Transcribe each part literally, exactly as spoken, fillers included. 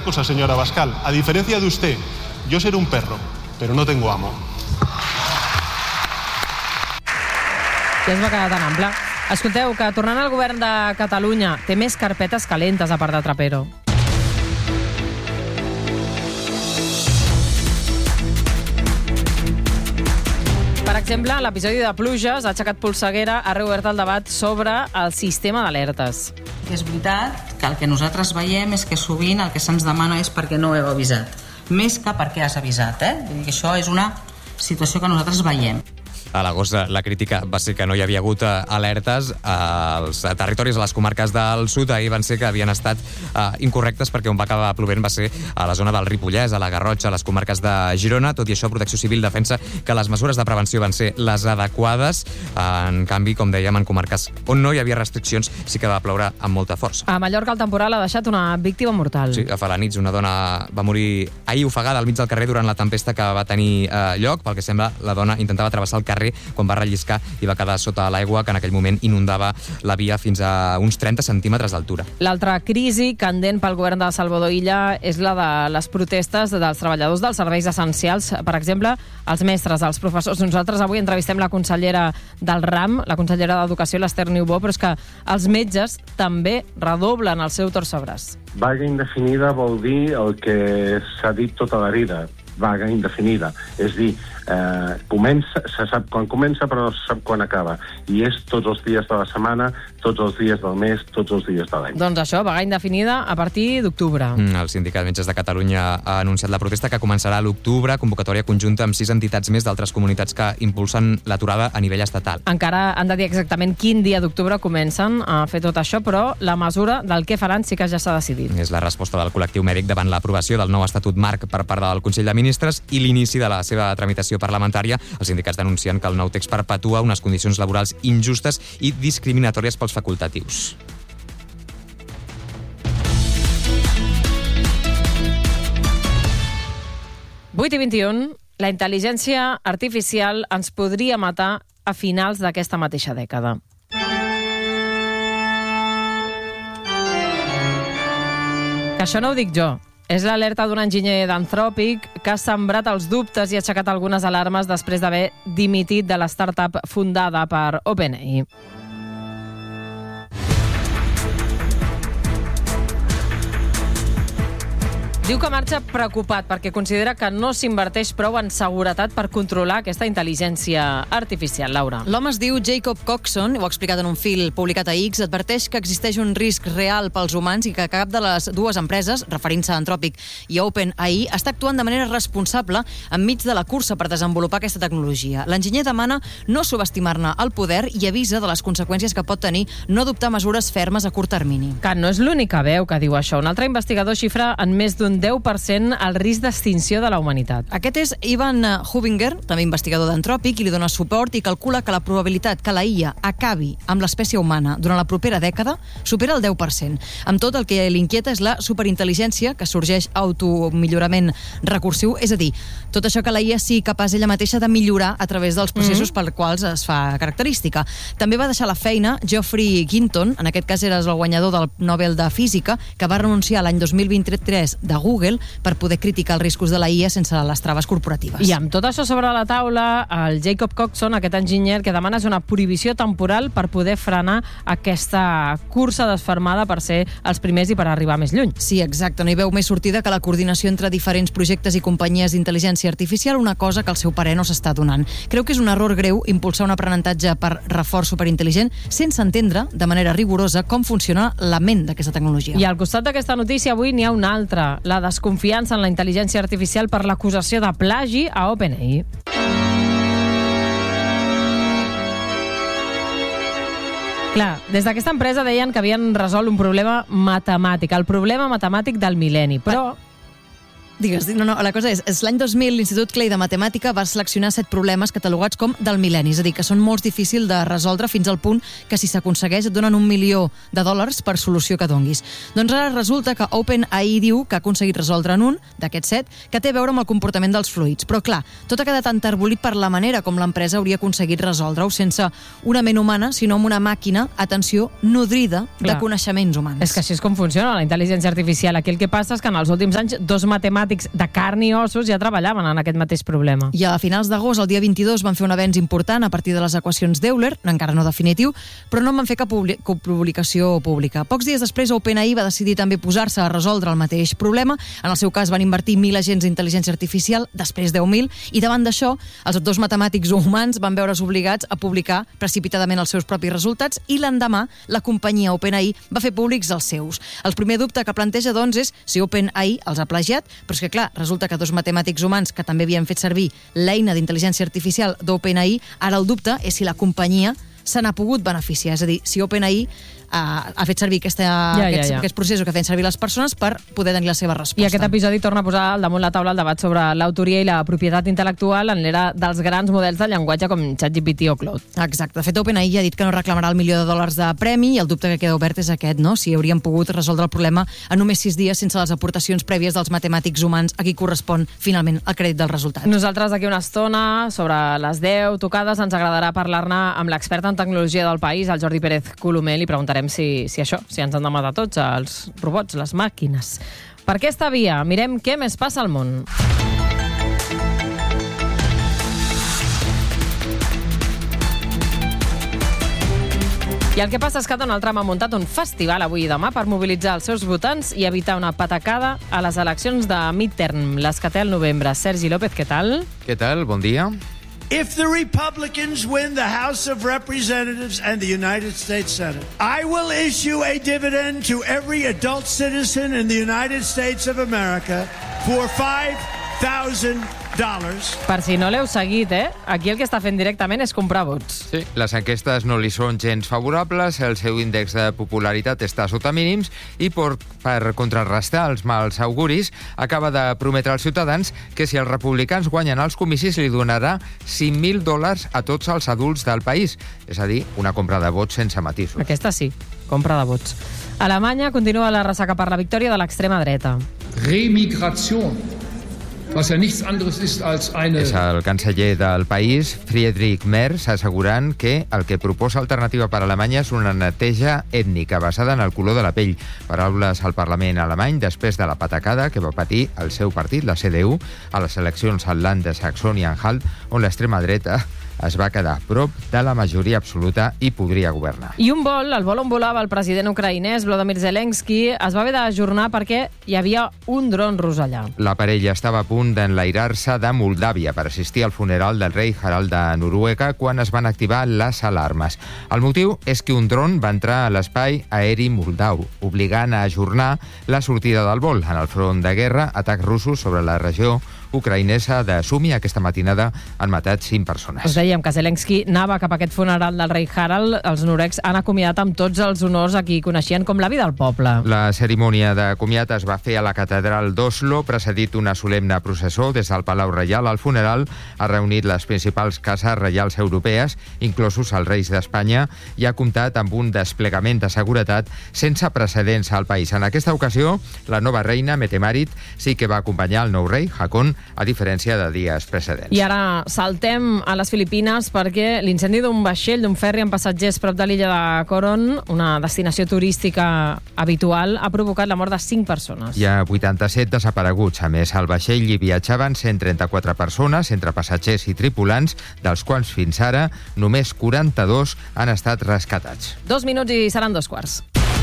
cosa, señora Abascal. A diferencia de usted, yo seré un perro, pero no tengo amo. Ja es va quedar tan ample. Escolteu, que tornant al govern de Catalunya, té més carpetes calentes a part de Trapero. Per exemple, l'episodi de pluges ha aixecat polseguera, ha reobert el debat sobre el sistema d'alertes. És veritat que el que nosaltres veiem és que sovint el que se'ns demana és perquè no ho heu avisat. Més que perquè has avisat, eh? Vull dir que això és una situació que nosaltres veiem. A l'agost la crítica va ser que no hi havia hagut alertes als territoris, a les comarques del sud. Ahir van ser que havien estat uh, incorrectes perquè on va acabar plovent va ser a la zona del Ripollès, a la Garrotxa, a les comarques de Girona. Tot i això, Protecció Civil defensa que les mesures de prevenció van ser les adequades. En canvi, com dèiem, en comarques on no hi havia restriccions sí que va ploure amb molta força. A Mallorca el temporal ha deixat una víctima mortal. Sí, a Felanitx una dona va morir ahir ofegada al mig del carrer durant la tempesta que va tenir uh, lloc. Pel que sembla, la dona intentava travessar el carrer quan va relliscar i va quedar sota l'aigua, que en aquell moment inundava la via fins a uns trenta centímetres d'altura. L'altra crisi candent pel govern de Salvador Illa és la de les protestes dels treballadors dels serveis essencials, per exemple, els mestres, els professors. Nosaltres avui entrevistem la consellera del RAM, la consellera d'Educació, l'Ester Niubó, però és que els metges també redoblen el seu torcebraç. Vaga indefinida vol dir el que s'ha dit tota la vida, vaga indefinida. És dir, eh, comença, se sap quan comença però no se sap quan acaba. I és tots els dies de la setmana, tots els dies del mes, tots els dies de l'any. Doncs això, vaga indefinida a partir d'octubre. Mm, el Sindicat de Metges de Catalunya ha anunciat la protesta que començarà a l'octubre, convocatòria conjunta amb sis entitats més d'altres comunitats que impulsen l'aturada a nivell estatal. Encara han de dir exactament quin dia d'octubre comencen a fer tot això, però la mesura del que faran sí que ja s'ha decidit. És la resposta del col·lectiu mèdic davant l'aprovació del nou Estatut Marc per part del Consell de Ministres i l'inici de la seva tramitació parlamentària. Els sindicats denuncien que el nou text perpetua unes condicions laborals injustes i discriminatòries pels facultatius. vuit i vint-i-un, la intel·ligència artificial ens podria matar a finals d'aquesta mateixa dècada. Que això no ho dic jo. És l'alerta d'un enginyer d'Anthropic que ha sembrat els dubtes i ha aixecat algunes alarmes després d'haver dimitit de la startup fundada per OpenAI. Diu que marxa preocupat perquè considera que no s'inverteix prou en seguretat per controlar aquesta intel·ligència artificial. Laura. L'home es diu Jacob Coxon, ho ha explicat en un fil publicat a X, adverteix que existeix un risc real pels humans i que cap de les dues empreses, referint-se a Anthropic i a OpenAI, està actuant de manera responsable enmig de la cursa per desenvolupar aquesta tecnologia. L'enginyer demana no subestimar-ne el poder i avisa de les conseqüències que pot tenir no adoptar mesures fermes a curt termini. Que no és l'única veu que diu això. Un altre investigador xifra en més d'un deu per cent el risc d'extinció de la humanitat. Aquest és Ivan Hubinger, també investigador d'Anthropic, i li dona suport i calcula que la probabilitat que la I A acabi amb l'espècie humana durant la propera dècada supera el deu per cent. Amb tot, el que l'inquieta és la superintel·ligència que sorgeix automillorament recursiu, és a dir, tot això que la I A sigui capaç ella mateixa de millorar a través dels processos mm-hmm. per quals es fa característica. També va deixar la feina Geoffrey Hinton, en aquest cas era el guanyador del Nobel de Física, que va renunciar l'any dos mil vint-i-tres de Google per poder criticar els riscos de la I A sense les traves corporatives. I amb tot això sobre la taula, el Jacob Coxon, aquest enginyer, que demana és una prohibició temporal per poder frenar aquesta cursa desfermada per ser els primers i per arribar més lluny. Sí, exacte. No hi veu més sortida que la coordinació entre diferents projectes i companyies d'intel·ligència artificial, una cosa que al seu parer no s'està donant. Creu que és un error greu impulsar un aprenentatge per reforç superintel·ligent sense entendre de manera rigorosa com funciona la ment d'aquesta tecnologia. I al costat d'aquesta notícia avui n'hi ha una altra, la desconfiança en la intel·ligència artificial per l'acusació de plagi a OpenAI. Clar, des d'aquesta empresa deien que havien resolt un problema matemàtic, el problema matemàtic del mil·lenni, però Digues, no, no, la cosa és, és l'any dos mil l'Institut Clay de Matemàtica va seleccionar set problemes catalogats com del mil·lenni, és a dir, que són molt difícils de resoldre fins al punt que si s'aconsegueix et donen un milió de dòlars per solució que donguis. Doncs ara resulta que OpenAI diu que ha aconseguit resoldre en un d'aquests set que té a veure amb el comportament dels fluids. Però clar, tot ha quedat enterbolit per la manera com l'empresa hauria aconseguit resoldre-ho sense una ment humana, sinó amb una màquina, atenció, nodrida de Clar. coneixements humans. És que així és com funciona la intel·ligència artificial. Aquí el que passa és que en els últims anys dos matemàtics de carn i ossos ja treballaven en aquest mateix problema. I a finals d'agost, el dia vint-i-dos, van fer un avenç important a partir de les equacions d'Euler, encara no definitiu, però no en van fer cap publi cap publicació pública. Pocs dies després, OpenAI va decidir també posar-se a resoldre el mateix problema. En el seu cas, van invertir mil agents d'intel·ligència artificial, després deu mil, i davant d'això, els dos matemàtics humans van veure's obligats a publicar precipitadament els seus propis resultats i l'endemà la companyia OpenAI va fer públics els seus. El primer dubte que planteja, doncs, és si OpenAI els ha plagiat, però és que, clar, resulta que dos matemàtics humans que també havien fet servir l'eina d'intel·ligència artificial d'OpenAI, ara el dubte és si la companyia se n'ha pogut beneficiar. És a dir, si OpenAI ha, ha fet servir aquesta, ja, aquests, ja, ja. aquests processos que feien servir les persones per poder tenir la seva resposta. I aquest episodi torna a posar al damunt la taula el debat sobre l'autoria i la propietat intel·lectual en l'era dels grans models de llenguatge com ChatGPT o Claude. Exacte. De fet, OpenAI ja ha dit que no reclamarà el milió de dòlars de premi i el dubte que queda obert és aquest, no? Si haurien pogut resoldre el problema en només sis dies sense les aportacions prèvies dels matemàtics humans a qui correspon finalment el crèdit del resultat. Nosaltres d'aquí una estona, sobre les deu tocades, ens agradarà parlar-ne amb l'expert en tecnologia del país, el Jordi Pérez Colomer, i preguntarem si, si això, si ens han de matar tots, els robots, les màquines. Per aquesta via, mirem què més passa al món. I el que passa és que Donald Trump ha muntat un festival avui i demà per mobilitzar els seus votants i evitar una patacada a les eleccions de midterm, les que té al novembre. Sergi López, què tal? Què tal? Bon dia. If the Republicans win the House of Representatives and the United States Senate, I will issue a dividend to every adult citizen in the United States of America for five thousand dollars. Per si no l'heu seguit, eh? Aquí el que està fent directament és comprar vots. Sí, les enquestes no li són gens favorables, el seu índex de popularitat està sota mínims i per, per contrarrestar els mals auguris acaba de prometre als ciutadans que si els republicans guanyen els comicis li donarà cinc mil dòlars a tots els adults del país. És a dir, una compra de vots sense matisos. Aquesta sí, compra de vots. Alemanya continua la ressaca per la victòria de l'extrema dreta. Remigration. Was ja nichts anderes ist als eine... És el canceller del país, Friedrich Merz, assegurant que el que proposa Alternativa per Alemanya és una neteja ètnica basada en el color de la pell. Paraules al Parlament alemany després de la patacada que va patir el seu partit, la C D U, a les eleccions al Land de Saxònia-Anhalt, on l'extrema dreta es va quedar a prop de la majoria absoluta i podria governar. I un vol, el vol on volava el president ucraïnès, Volodymyr Zelensky, es va haver d'ajornar perquè hi havia un dron rus allà. La parella estava a punt d'enlairar-se de Moldàvia per assistir al funeral del rei Harald de Noruega quan es van activar les alarmes. El motiu és que un dron va entrar a l'espai aeri moldau, obligant a ajornar la sortida del vol. En el front de guerra, atacs russos sobre la regió ucraïnesa de Sumi. Aquesta matinada han matat cinc persones. Us dèiem que Zelensky anava cap a aquest funeral del rei Harald. Els noruecs han acomiadat amb tots els honors a qui coneixien com l'avi del poble. La cerimònia de comiat es va fer a la catedral d'Oslo, precedit una solemne processó des del Palau Reial. El funeral ha reunit les principals cases reials europees, inclosos els reis d'Espanya, i ha comptat amb un desplegament de seguretat sense precedents al país. En aquesta ocasió, la nova reina, Mette-Marit, sí que va acompanyar el nou rei, Haakon, a diferència de dies precedents. I ara saltem a les Filipines perquè l'incendi d'un vaixell, d'un ferri amb passatgers prop de l'illa de Coron, una destinació turística habitual, ha provocat la mort de cinc persones. Hi ha vuitanta-set desapareguts. A més, al vaixell hi viatjaven cent trenta-quatre persones, entre passatgers i tripulants, dels quals fins ara només quaranta-dos han estat rescatats. Dos minuts i seran dos quarts.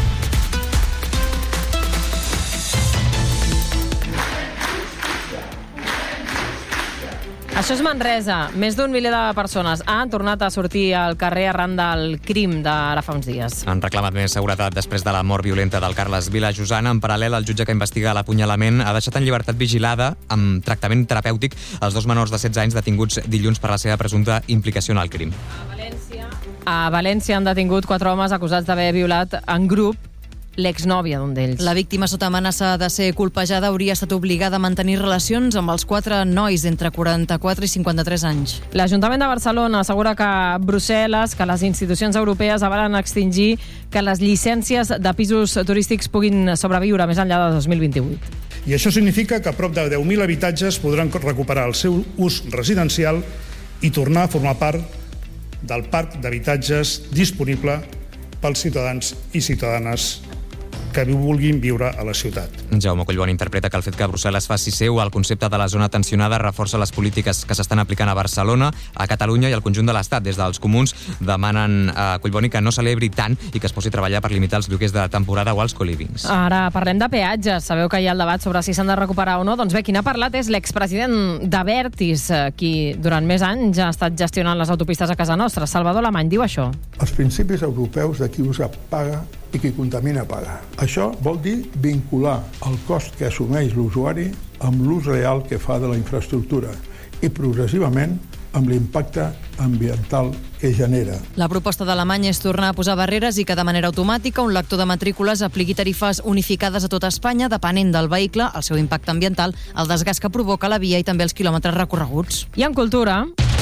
Això és Manresa. Més d'un miler de persones han tornat a sortir al carrer arran del crim d'ara fa uns dies. Han reclamat més seguretat després de la mort violenta del Carles Vilajosana. En paral·lel, el jutge que investiga l'apunyalament ha deixat en llibertat vigilada amb tractament terapèutic els dos menors de setze anys detinguts dilluns per la seva presumpta implicació en el crim. A València, a València han detingut quatre homes acusats d'haver violat en grup l'exnòvia d'un d'ells. La víctima, sota amenaça de ser colpejada, hauria estat obligada a mantenir relacions amb els quatre nois entre quaranta-quatre i cinquanta-tres anys. L'Ajuntament de Barcelona assegura que Brussel·les, que les institucions europees avalen extingir que les llicències de pisos turístics puguin sobreviure més enllà de dos mil vint-i-vuit. I això significa que prop de deu mil habitatges podran recuperar el seu ús residencial i tornar a formar part del parc d'habitatges disponible pels ciutadans i ciutadanes que vulguin viure a la ciutat. Jaume Collboni interpreta que el fet que Brussel·les faci seu el concepte de la zona tensionada reforça les polítiques que s'estan aplicant a Barcelona, a Catalunya i al conjunt de l'Estat. Des dels comuns demanen a Collboni que no celebri tant i que es posi a treballar per limitar els lloguers de temporada o els co-livings. Ara parlem de peatges. Sabeu que hi ha el debat sobre si s'han de recuperar o no? Doncs bé, qui n'ha parlat és l'expresident d'Abertis, qui durant més anys ha estat gestionant les autopistes a casa nostra. Salvador Alemany diu això. Els principis europeus de qui usa paga i qui contamina paga. Això vol dir vincular el cost que assumeix l'usuari amb l'ús real que fa de la infraestructura i progressivament amb l'impacte ambiental que genera. La proposta d'Alemanya és tornar a posar barreres i que de manera automàtica un lector de matrícules apliqui tarifes unificades a tota Espanya depenent del vehicle, el seu impacte ambiental, el desgast que provoca la via i també els quilòmetres recorreguts. I en cultura...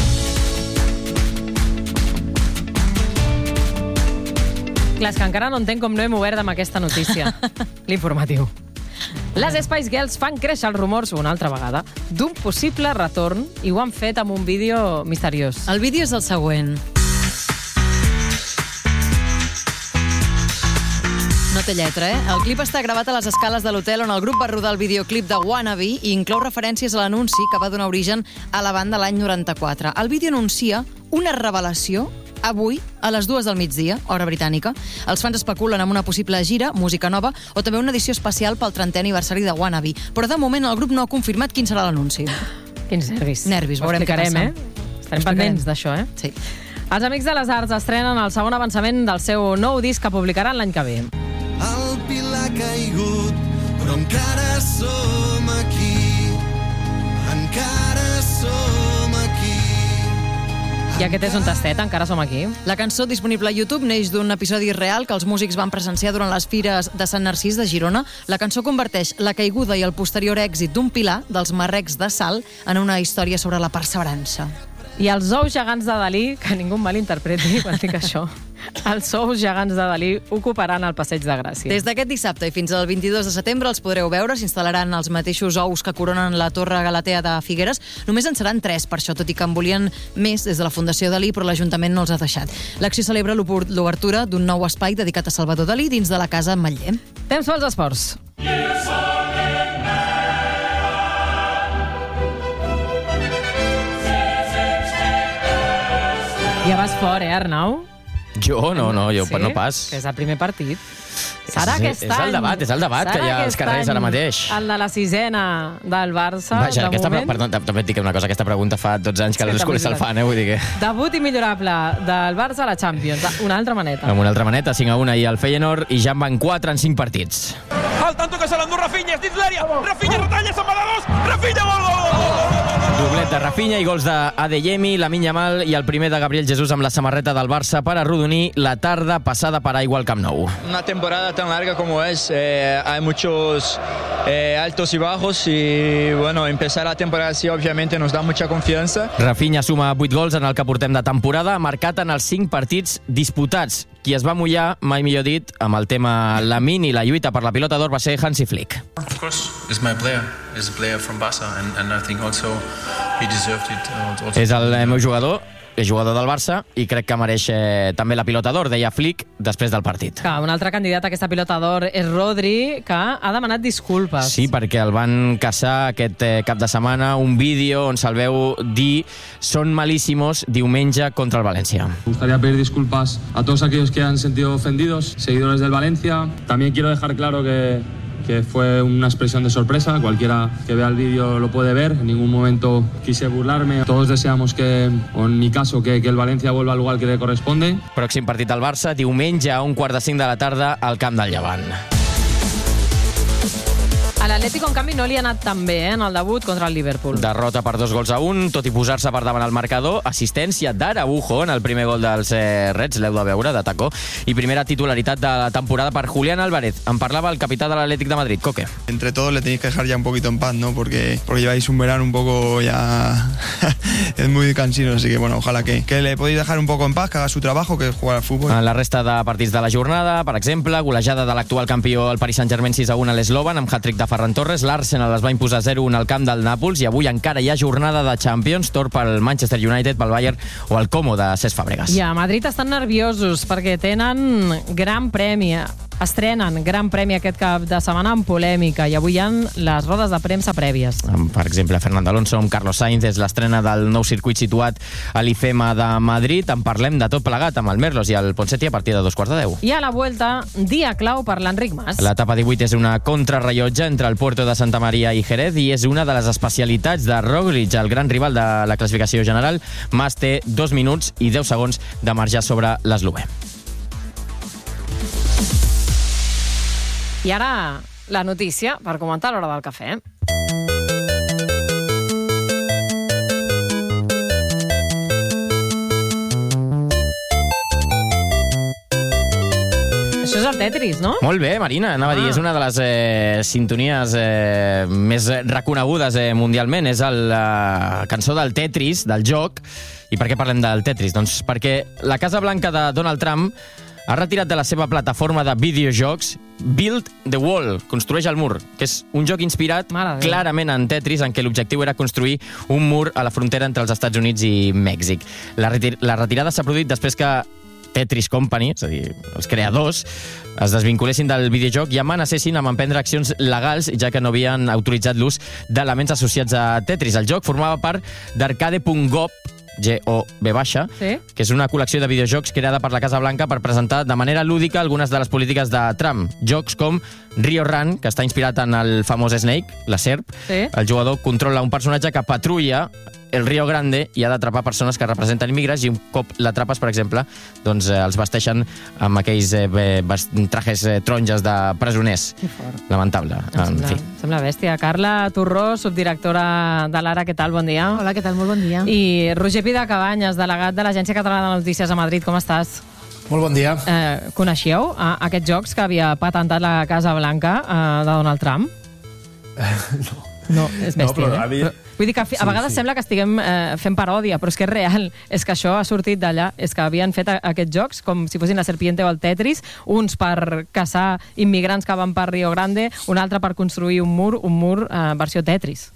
Clar, és que encara no entenc com no hem obert amb aquesta notícia. L'informatiu. Les Spice Girls fan créixer els rumors una altra vegada d'un possible retorn i ho han fet amb un vídeo misteriós. El vídeo és el següent. No té lletra, eh? El clip està gravat a les escales de l'hotel on el grup va rodar el videoclip de Wannabe i inclou referències a l'anunci que va donar origen a la banda l'any noranta-quatre. El vídeo anuncia una revelació avui, a les dues del migdia, hora britànica. Els fans especulen amb una possible gira, música nova, o també una edició especial pel trentè aniversari de Wannabe. Però de moment el grup no ha confirmat quin serà l'anunci. Quins nervis. Nervis, veurem què passa. Eh? Estarem pendents d'això, eh? Sí. Els Amics de les Arts estrenen el segon avançament del seu nou disc que publicaran l'any que ve. El pilar ha caigut, però encara som aquí. Encara som aquí. I aquest és un tastet, encara som aquí. La cançó disponible a YouTube neix d'un episodi real que els músics van presenciar durant les fires de Sant Narcís de Girona. La cançó converteix la caiguda i el posterior èxit d'un pilar dels marrecs de sal en una història sobre la perseverança. I els ous gegants de Dalí, que ningú em malinterpreti quan dic això, els ous gegants de Dalí ocuparan el Passeig de Gràcia. Des d'aquest dissabte i fins al vint-i-dos de setembre els podreu veure. S'instal·laran els mateixos ous que coronen la Torre Galatea de Figueres. Només en seran tres, per això, tot i que en volien més des de la Fundació Dalí, però l'Ajuntament no els ha deixat. L'acció celebra l'obertura d'un nou espai dedicat a Salvador Dalí dins de la Casa Ametller. Temps pels esports. Ja vas fort, eh, Arnau? Jo? No, no, jo sí? no pas. Que és el primer partit. Serà és, aquest és el any... debat, és el debat que hi ha als carrers ara mateix. El de la sisena del Barça, Vaja, de aquesta, moment. Perdó, també et dic una cosa, aquesta pregunta fa dotze anys que les escoles se'l fan, eh? Vull dir que... Debut immillorable del Barça a la Champions, una altra maneta. Amb una altra maneta, cinc a una i el Feyenoord, i ja en van quatre en cinc partits. Al tanto que se l'endú Rafinha, és dins l'àrea, Rafinha retalla, se'n va de dos, Rafinha, gol, gol, gol, gol! Doblet de Rafinha i gols d'Adeyemi, Lamine Yamal i el primer de Gabriel Jesús amb la samarreta del Barça per arrodonir la tarda passada per aigua al Camp Nou. Una temporada tan larga como es, eh, hay muchos eh, altos y bajos y bueno, empezar la temporada así obviamente nos da mucha confianza. Rafinha suma vuit gols en el que portem de temporada, marcat en els cinc partits disputats. Qui es va mullar, mai millor dit, amb el tema Lamine i la lluita per la pilota d'or va ser Hansi Flick. Of course, it's my player. He's a player from Barca and, and I think also he deserved it. Also. És el meu jugador, és jugador del Barça i crec que mereix eh, també la pilota d'or, deia Flick després del partit. Que un altre candidat a aquesta pilota d'or és Rodri, que ha demanat disculpes. Sí, perquè el van caçar aquest eh, cap de setmana, un vídeo on se'l veu dir «Son malísimos» diumenge contra el València. Me gustaría pedir disculpas a todos aquellos que han sentido ofendidos, seguidores del Valencia. También quiero dejar claro que que fue una expresión de sorpresa, cualquiera que vea el vídeo lo puede ver, en ningún momento quise burlarme, todos deseamos que, o en mi caso, que, que el Valencia vuelva al lugar que le corresponde. Pròxim partit al Barça, diumenge a un quart de cinc de la tarda al camp del Llevant. A l'Atlético, en canvi, no li ha anat tan bé eh, en el debut contra el Liverpool. Derrota per dos gols a un, tot i posar-se per davant al marcador. Assistència d'Araujo en el primer gol dels eh, Reds, l'heu de veure, de tacó. I primera titularitat de la temporada per Julián Álvarez. En parlava el capità de l'Atlètic de Madrid, Coque. Entre todos le tenéis que dejar ya un poquito en paz, ¿no? Porque, porque lleváis un verano un poco ya... es muy cansino, así que bueno, ojalá que, que le podéis dejar un poco en paz, que haga su trabajo, que es jugar al fútbol. En la resta de partits de la jornada, per exemple, golejada de l'actual campió el Paris Saint-Germain sis a un a l'Eslovan amb hat-trick de Ferran Torres, l'Arsenal es va imposar zero a un al camp del Nàpols i avui encara hi ha jornada de Champions, torn pel Manchester United, pel Bayern o el Como de Cesc Fàbregas. I a Madrid estan nerviosos perquè tenen gran premi, estrenen gran premi aquest cap de setmana amb polèmica i avui hi ha les rodes de premsa prèvies. Per exemple, Fernando Alonso amb Carlos Sainz, és l'estrena del nou circuit situat a l'IFEMA de Madrid. En parlem de tot plegat amb el Merlos i el Ponseti a partir de dos quarts de deu. I a la Vuelta, dia clau per l'Enric Mas. L'etapa divuit és una contrarrellotge entre el Puerto de Santa Maria i Jerez i és una de les especialitats de Roglic, el gran rival de la classificació general. Mas té dos minuts i deu segons de marge sobre l'eslovè. I ara, la notícia per comentar a l'hora del cafè. Això és el Tetris, no? Molt bé, Marina, anava ah. a dir, és una de les eh, sintonies eh, més reconegudes eh, mundialment. És el, la cançó del Tetris, del joc. I per què parlem del Tetris? Doncs perquè la Casa Blanca de Donald Trump ha retirat de la seva plataforma de videojocs Build the Wall, construeix el mur, que és un joc inspirat clarament en Tetris, en què l'objectiu era construir un mur a la frontera entre els Estats Units i Mèxic. La, retir la retirada s'ha produït després que Tetris Company, és a dir, els creadors, es desvinculessin del videojoc i amenacessin amb emprendre accions legals, ja que no havien autoritzat l'ús d'elements associats a Tetris. El joc formava part d'Arcade punt gov, G O V baixa, sí? que és una col·lecció de videojocs creada per la Casa Blanca per presentar de manera lúdica algunes de les polítiques de Trump. Jocs com Rio Run, que està inspirat en el famós Snake, la serp. Sí? El jugador controla un personatge que patrulla el Rio Grande i ha d'atrapar persones que representen immigrants i un cop l'atrapes, per exemple, doncs eh, els vesteixen amb aquells eh, trajes eh, taronges de presoners. Lamentable. Em sembla, en fi. sembla bèstia. Carla Torró, subdirectora de l'Ara, què tal? Bon dia. Hola, què tal? Molt bon dia. I Roger Pidacabanyes, delegat de l'Agència Catalana de Notícies a Madrid. Com estàs? Molt bon dia. Eh, coneixeu eh, aquests jocs que havia patentat la Casa Blanca eh, de Donald Trump? Eh, no. No, és bèstia, no, però, eh? mi... Però, vull dir que a, fi, a vegades sí, sí. sembla que estiguem eh, fent paròdia, però és que és real. És que això ha sortit d'allà. És que havien fet a, aquests jocs com si fossin la Serpiente o el Tetris, uns per caçar immigrants que van per Rio Grande, un altre per construir un mur, un mur eh, versió Tetris.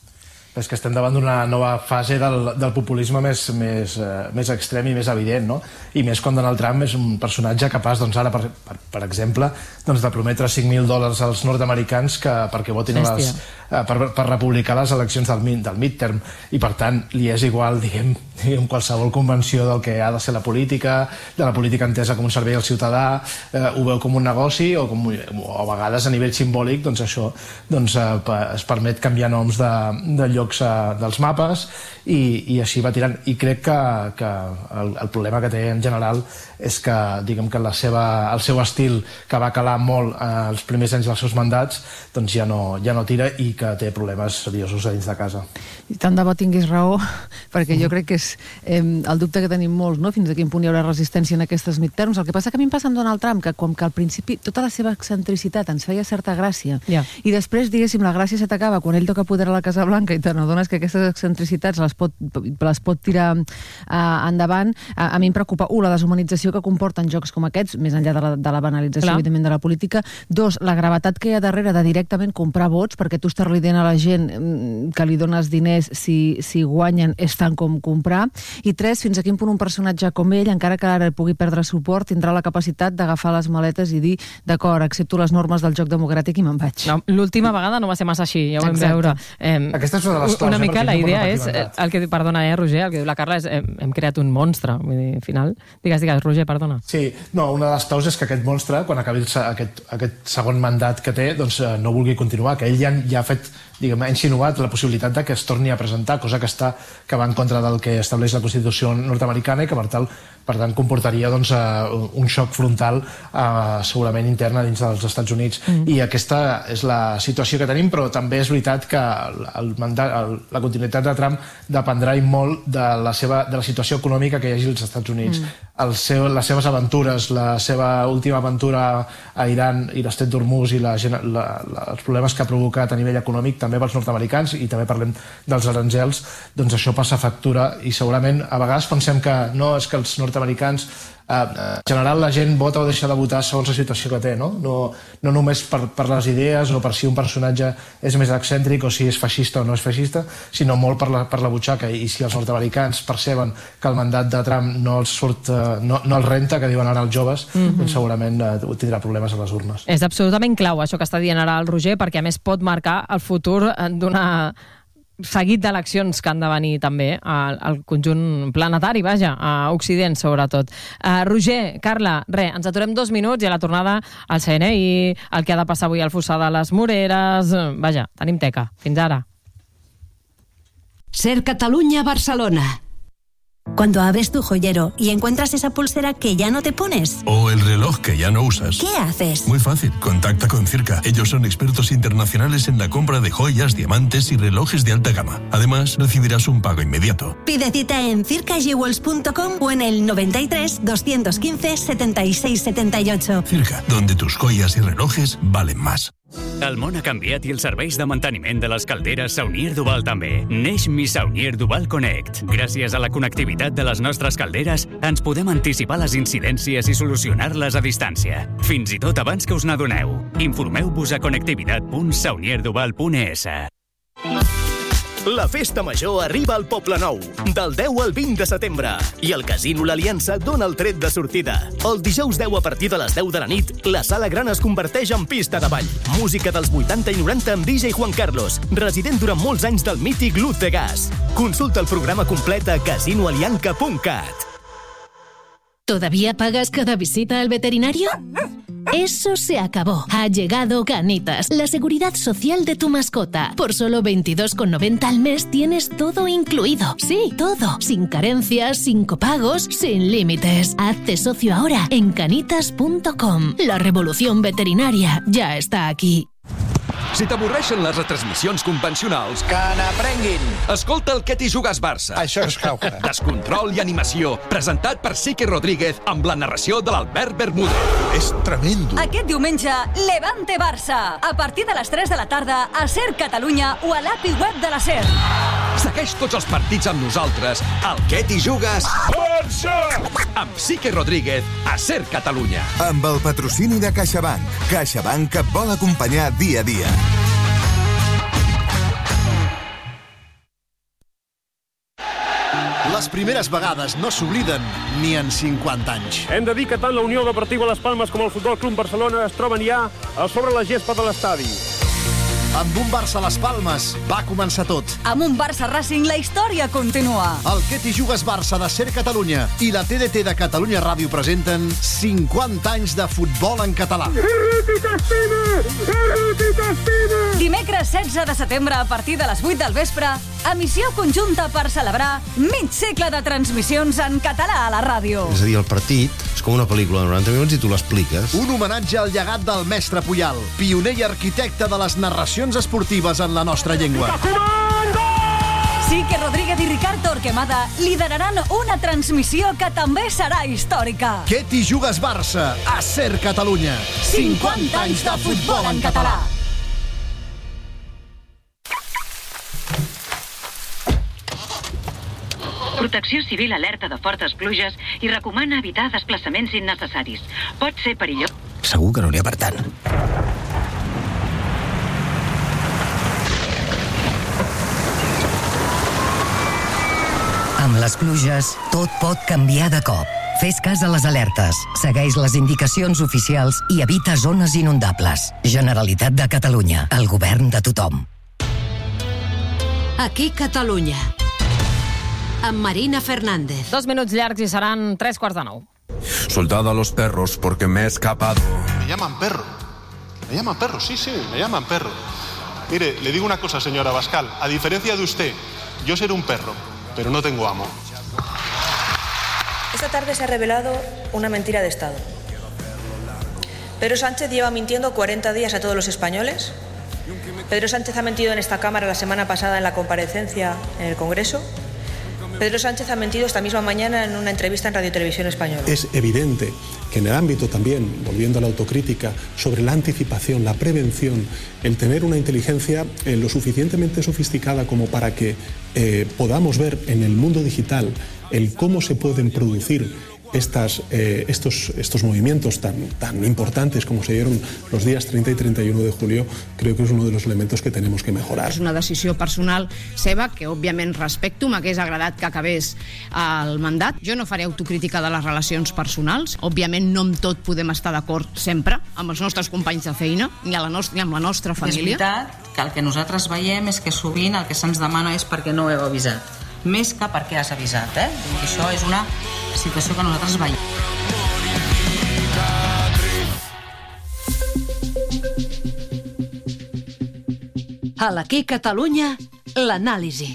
És que estem davant d'una nova fase del, del populisme més, més, eh, més extrem i més evident, no? I més quan Donald Trump és un personatge capaç, doncs ara, per, per, per exemple, doncs de prometre cinc mil dòlars als nord-americans que, perquè votin a les, eh, per, per republicar les eleccions del, del midterm. I, per tant, li és igual, diguem, diguem, qualsevol convenció del que ha de ser la política, de la política entesa com un servei al ciutadà, eh, ho veu com un negoci, o, com, o a vegades a nivell simbòlic, doncs això doncs, eh, es permet canviar noms de, de lloc dels mapes i, i així va tirant. I crec que, que el, el problema que té en general és que, diguem que la seva, el seu estil, que va calar molt eh, els primers anys dels seus mandats, doncs ja no, ja no tira i que té problemes seriosos a dins de casa. I tant de bo tinguis raó, perquè jo crec que és eh, el dubte que tenim molts, no? Fins a quin punt hi haurà resistència en aquestes midterms. El que passa que a mi em passa amb Donald Trump, que com que al principi tota la seva excentricitat ens feia certa gràcia, yeah. i després, diguéssim, la gràcia se t'acaba quan ell toca poder a la Casa Blanca i te n'adones que aquestes excentricitats les pot, les pot tirar uh, endavant. A, a mi em preocupa, un, la deshumanització que comporten jocs com aquests, més enllà de la, de la banalització, Clar. evidentment, de la política. Dos, la gravetat que hi ha darrere de directament comprar vots, perquè tu estàs dient a la gent que li dones diners si, si guanyen és tant com comprar. I tres, fins a quin punt un personatge com ell, encara que ara pugui perdre suport, tindrà la capacitat d'agafar les maletes i dir, d'acord, accepto les normes del joc democràtic i me'n vaig. No, l'última vegada no va ser massa així, ja ho vam Exacte. veure. Eh, Aquesta és una de les claus, una mica la idea és, el que, perdona, eh, Roger, el que diu la Carla és hem, hem creat un monstre, vull dir, al final. Digues, digues, Roger, perdona. Sí, no, una de les claus és que aquest monstre, quan acabi aquest, aquest segon mandat que té, doncs no vulgui continuar, que ell ja, ja ha fet, diguem, ha insinuat la possibilitat de que es torni a presentar, cosa que està que va en contra del que estableix la Constitució nord-americana i que, per tal, per tant comportaria doncs, un xoc frontal eh, segurament intern dins dels Estats Units. Mm. I aquesta és la situació que tenim, però també és veritat que el mandat, el, la continuïtat de Trump dependrà molt de la, seva, de la situació econòmica que hi hagi als Estats Units. Mm. El seu, les seves aventures, la seva última aventura a Iran i l'estret d'Hormuz i la, la, la, els problemes que ha provocat a nivell econòmic també pels nord-americans, i també parlem dels aranzels, doncs això passa factura, i segurament a vegades pensem que no és que els nord-americans Uh, en general la gent vota o deixa de votar segons la situació que té, no? No, no només per, per les idees o per si un personatge és més excèntric o si és feixista o no és feixista, sinó molt per la, per la butxaca, i si els nord-americans perceben que el mandat de Trump no els surt, uh, no, no els renta, que diuen ara els joves, mm-hmm. doncs segurament uh, tindrà problemes a les urnes. És absolutament clau això que està dient ara el Roger, perquè a més pot marcar el futur d'una seguit d'eleccions que han de venir també al, al conjunt planetari, vaja, a Occident sobretot. Uh, Roger, Carla, res, ens aturem dos minuts i a la tornada al C N I, el que ha de passar avui al Fossar de les Moreres, vaja, tenim teca. Fins ara. Ser Catalunya, Barcelona. Cuando abres tu joyero y encuentras esa pulsera que ya no te pones. O el reloj que ya no usas. ¿Qué haces? Muy fácil, contacta con Circa. Ellos son expertos internacionales en la compra de joyas, diamantes y relojes de alta gama. Además, recibirás un pago inmediato. Pide cita en circa jewels punto com o en el noventa y tres, doscientos quince, setenta y seis setenta y ocho. Circa, donde tus joyas y relojes valen más. El món ha canviat i els serveis de manteniment de les calderes Saunier Duval també. Neix Mi Saunier Duval Connect. Gràcies a la connectivitat de les nostres calderes, ens podem anticipar les incidències i solucionar-les a distància. Fins i tot abans que us n'adoneu. Informeu-vos a connectivitat punt saunier duval punt e essa. La festa major arriba al Poble Nou, del deu al vint de setembre, i el Casino L'Aliança dona el tret de sortida. El dijous deu a partir de les deu de la nit, la Sala Gran es converteix en pista de ball. Música dels vuitanta i noranta amb D J Juan Carlos, resident durant molts anys del mític Lut de Gas. Consulta el programa complet a casino alianca punt cat. ¿Todavía pagas cada visita al veterinario? Eso se acabó. Ha llegado Canitas, la seguridad social de tu mascota. Por solo veintidós con noventa al mes tienes todo incluido. Sí, todo. Sin carencias, sin copagos, sin límites. Hazte socio ahora en canitas punto com. La revolución veterinaria ya está aquí. Si t'avorreixen les retransmissions convencionals... Que n'aprenguin! Escolta el Què t'hi jugues Barça. Això és cauca. Descontrol i animació, presentat per Sique Rodríguez amb la narració de l'Albert Bermúdez. És tremendo. Aquest diumenge, Levante Barça. A partir de les tres de la tarda, a Ser Catalunya o a l'A P I web de la Ser. Segueix tots els partits amb nosaltres al Què t'hi jugues Barça! Amb Sique Rodríguez a Ser Catalunya. Amb el patrocini de CaixaBank. CaixaBank et vol acompanyar dia a dia. Les primeres vegades no s'obliden ni en cinquanta anys. Hem de dir que tant la Unió Deportiva Las Palmes com el Futbol Club Barcelona es troben ja a sobre la gespa de l'estadi. Amb un Barça Las Palmes va començar tot. Amb un Barça Racing la història continua. El Què t'hi jugues Barça de Ser Catalunya i la T D T de Catalunya Ràdio presenten cinquanta anys de futbol en català. Dimecres setze de setembre a partir de les vuit del vespre, emissió conjunta per celebrar mig segle de transmissions en català a la ràdio. És a dir, el partit és com una pel·lícula de noranta minuts i tu l'expliques. Un homenatge al llegat del mestre Puyal, pioner i arquitecte de les narracions esportives en la nostra llengua. Sique Rodríguez i Ricard Torquemada lideraran una transmissió que també serà històrica. Què t'hi jugues Barça a Ser Catalunya? cinquanta anys de futbol en català. Protecció Civil alerta de fortes pluges i recomana evitar desplaçaments innecessaris. Pot ser perillós. Segur que no n'hi ha per tant. Amb les pluges, tot pot canviar de cop. Fes cas a les alertes, segueix les indicacions oficials i evita zones inundables. Generalitat de Catalunya, el govern de tothom. Aquí Catalunya. Amb Marina Fernández. Dos minuts llargs i seran tres quarts de nou. Soltado a los perros porque me he escapado. Me llaman perro. Me llaman perro, sí, sí, me llaman perro. Mire, le digo una cosa, señora Bascal. A diferencia de usted, yo seré un perro, pero no tengo amo. Esta tarde se ha revelado una mentira de Estado. Pedro Sánchez lleva mintiendo cuarenta días a todos los españoles. Pedro Sánchez ha mentido en esta Cámara la semana pasada en la comparecencia en el Congreso. Pedro Sánchez ha mentido esta misma mañana en una entrevista en Radio Televisión Española. Es evidente que en el ámbito también, volviendo a la autocrítica, sobre la anticipación, la prevención, el tener una inteligencia eh, lo suficientemente sofisticada como para que eh, podamos ver en el mundo digital el cómo se pueden producir Estas, eh, estos, estos movimientos tan, tan importantes como se dieron los días trenta i trenta i u de julio, creo que és un dels elements que tenim que mejorar. És una decisió personal seva que, òbviament, respecto. M'hagués agradat que acabés el mandat. Jo no faré autocrítica de les relacions personals. Òbviament, no amb tot podem estar d'acord sempre amb els nostres companys de feina, ni, a la nostra, ni amb la nostra família. És veritat que el que nosaltres veiem és que sovint el que se'ns demana és perquè no ho heu avisat. Més que perquè has avisat, eh? I això és una situació que nosaltres veiem. A l'Aquí Catalunya, l'anàlisi.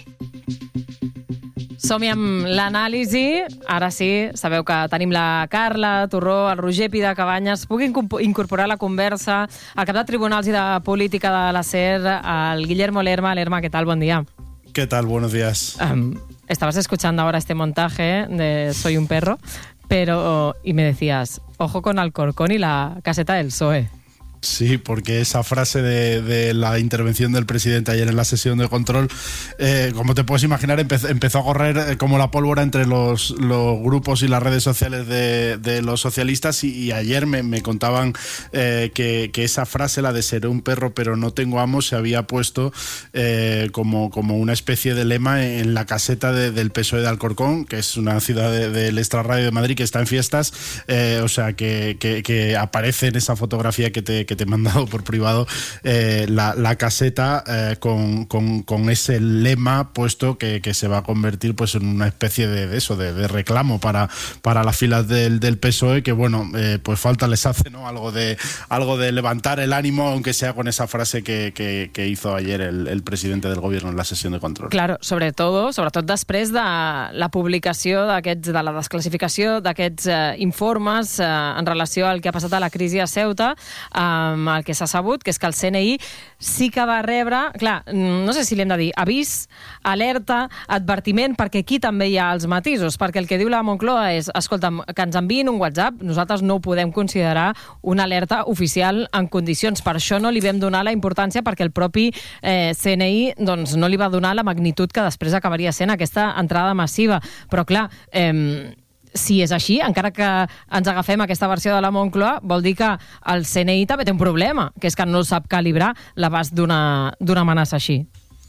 Som-hi amb l'anàlisi. Ara sí, sabeu que tenim la Carla Torró, el Roger Pida Cabanyes. Puc incorporar a la conversa al cap de Tribunals i de Política de la SER, el Guillermo Lerma. Lerma, ¿qué tal? Buen día. ¿Qué tal? Buenos días. Um, estabas escuchando ahora este montaje de Soy un perro, pero y me decías, ojo con Alcorcón y la caseta del P S O E. Sí, porque esa frase de, de la intervención del presidente ayer en la sesión de control, eh, como te puedes imaginar, empezó, empezó a correr como la pólvora entre los, los grupos y las redes sociales de, de los socialistas y, y ayer me, me contaban eh, que, que esa frase, la de seré un perro pero no tengo amo, se había puesto eh, como, como una especie de lema en la caseta de, del P S O E de Alcorcón, que es una ciudad de, del extrarradio de Madrid que está en fiestas, eh, o sea, que, que, que aparece en esa fotografía que te que te he mandado por privado, eh, la, la caseta eh, con, con, con ese lema puesto que, que se va a convertir pues en una especie de, de eso, de, de reclamo para, para las filas del, del P S O E, que bueno, eh, pues falta les hace, ¿no? Algo de, algo de levantar el ánimo, aunque sea con esa frase que, que, que hizo ayer el, el presidente del gobierno en la sesión de control. Claro, sobretot, sobretot després de la publicació d'aquests, de la desclassificació d'aquests eh, informes eh, en relació al que ha passat a la crisi a Ceuta, eh, el que s'ha sabut, que és que el C N I sí que va rebre, clar, no sé si li hem de dir avís, alerta, advertiment, perquè aquí també hi ha els matisos, perquè el que diu la Moncloa és, escolta'm, que ens enviïn un WhatsApp, nosaltres no ho podem considerar una alerta oficial en condicions, per això no li vam donar la importància, perquè el propi eh, C N I doncs, no li va donar la magnitud que després acabaria sent aquesta entrada massiva, però clar, eh, si és així, encara que ens agafem aquesta versió de la Moncloa, vol dir que el C N I també té un problema, que és que no sap calibrar l'abast d'una d'una amenaça així.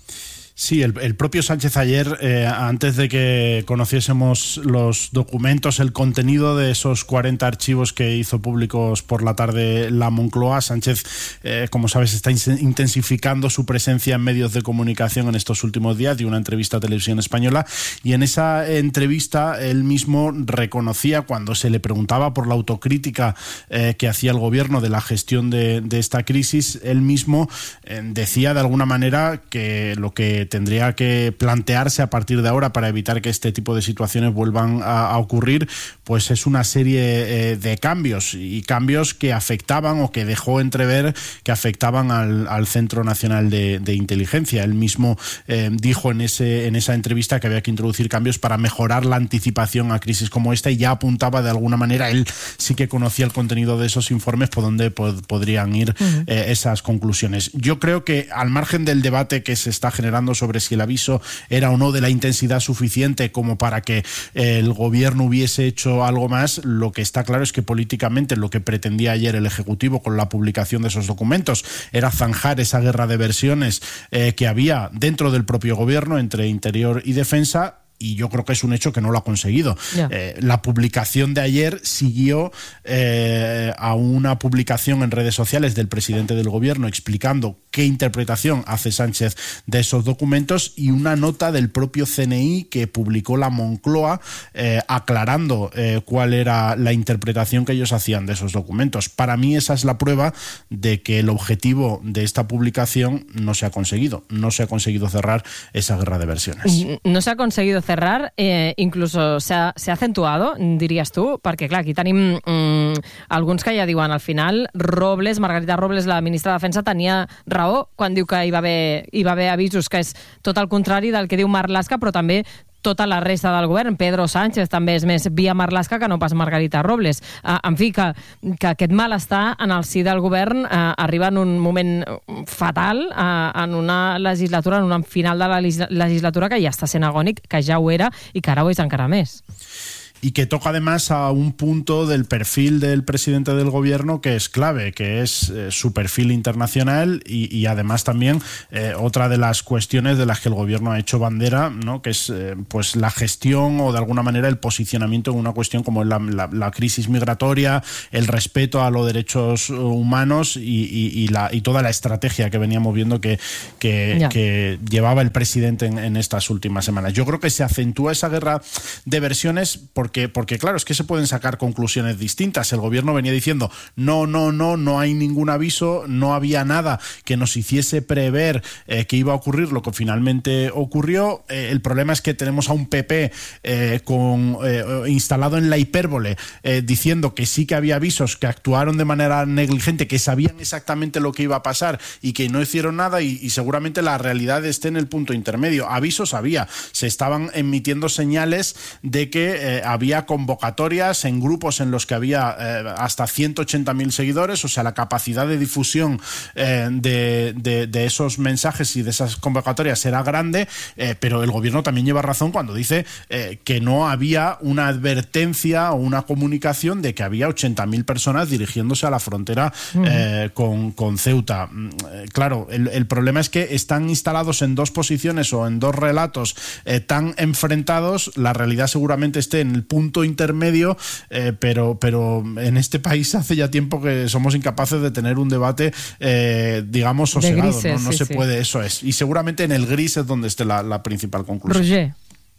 Sí, el, el propio Sánchez ayer, eh, antes de que conociésemos los documentos, el contenido de esos cuarenta archivos que hizo públicos por la tarde la Moncloa, Sánchez, eh, como sabes, está intensificando su presencia en medios de comunicación en estos últimos días, dio una entrevista a Televisión Española, y en esa entrevista él mismo reconocía, cuando se le preguntaba por la autocrítica eh, que hacía el gobierno de la gestión de, de esta crisis, él mismo eh, decía de alguna manera que lo que tendría que plantearse a partir de ahora para evitar que este tipo de situaciones vuelvan a, a ocurrir, pues es una serie eh, de cambios y cambios que afectaban o que dejó entrever que afectaban al, al Centro Nacional de, de Inteligencia. Él mismo eh, dijo en, ese, en esa entrevista que había que introducir cambios para mejorar la anticipación a crisis como esta y ya apuntaba de alguna manera, él sí que conocía el contenido de esos informes por donde pod- podrían ir uh-huh. eh, esas conclusiones. Yo creo que al margen del debate que se está generando sobre si el aviso era o no de la intensidad suficiente como para que el gobierno hubiese hecho algo más, lo que está claro es que políticamente lo que pretendía ayer el Ejecutivo con la publicación de esos documentos era zanjar esa guerra de versiones eh, que había dentro del propio gobierno entre Interior y Defensa, y yo creo que es un hecho que no lo ha conseguido. Yeah. Eh, la publicación de ayer siguió eh, a una publicación en redes sociales del presidente del gobierno explicando qué interpretación hace Sánchez de esos documentos y una nota del propio C N I que publicó la Moncloa eh, aclarando eh, cuál era la interpretación que ellos hacían de esos documentos. Para mí esa es la prueba de que el objetivo de esta publicación no se ha conseguido. No se ha conseguido cerrar esa guerra de versiones. No se ha conseguido cerrar cerrar, eh, incluso se ha, se ha acentuado, diries tu, perquè clar, aquí tenim mm, alguns que ja diuen al final, Robles, Margarita Robles, la ministra de Defensa, tenia raó quan diu que hi va haver, hi va haver avisos, que és tot el contrari del que diu Marlaska, però també tota la resta del govern. Pedro Sánchez també és més via Marlaska que no pas Margarita Robles. Uh, en fi, que, que aquest malestar en el si del govern uh, arriba en un moment fatal, uh, en una legislatura, en un final de la legislatura que ja està sent agònic, que ja ho era i que ara ho és encara més. Y que toca además a un punto del perfil del presidente del gobierno que es clave, que es eh, su perfil internacional y, y además también eh, otra de las cuestiones de las que el gobierno ha hecho bandera, ¿no? Que es eh, pues la gestión o de alguna manera el posicionamiento en una cuestión como la, la, la crisis migratoria, el respeto a los derechos humanos y, y, y, la, y toda la estrategia que veníamos viendo que, que, yeah. que llevaba el presidente en, en estas últimas semanas. Yo creo que se acentúa esa guerra de versiones porque Porque, porque claro, es que se pueden sacar conclusiones distintas. El gobierno venía diciendo no, no, no, no hay ningún aviso, no había nada que nos hiciese prever eh, que iba a ocurrir lo que finalmente ocurrió. Eh, el problema es que tenemos a un P P eh, con, eh, instalado en la hipérbole eh, diciendo que sí que había avisos, que actuaron de manera negligente, que sabían exactamente lo que iba a pasar y que no hicieron nada y, y seguramente la realidad esté en el punto intermedio. Avisos había, se estaban emitiendo señales de que eh, había convocatorias en grupos en los que había eh, hasta ciento ochenta mil seguidores, o sea, la capacidad de difusión eh, de, de, de esos mensajes y de esas convocatorias era grande, eh, pero el gobierno también lleva razón cuando dice eh, que no había una advertencia o una comunicación de que había ochenta mil personas dirigiéndose a la frontera eh, con, con Ceuta. Eh, claro, el, el problema es que están instalados en dos posiciones o en dos relatos eh, tan enfrentados, la realidad seguramente esté en el punto intermedio, eh, pero, pero en este país hace ya tiempo que somos incapaces de tener un debate, eh, digamos, sosegado. De grises, no no sí, se sí. puede, eso es. Y seguramente en el gris es donde esté la, la principal conclusión. Roger.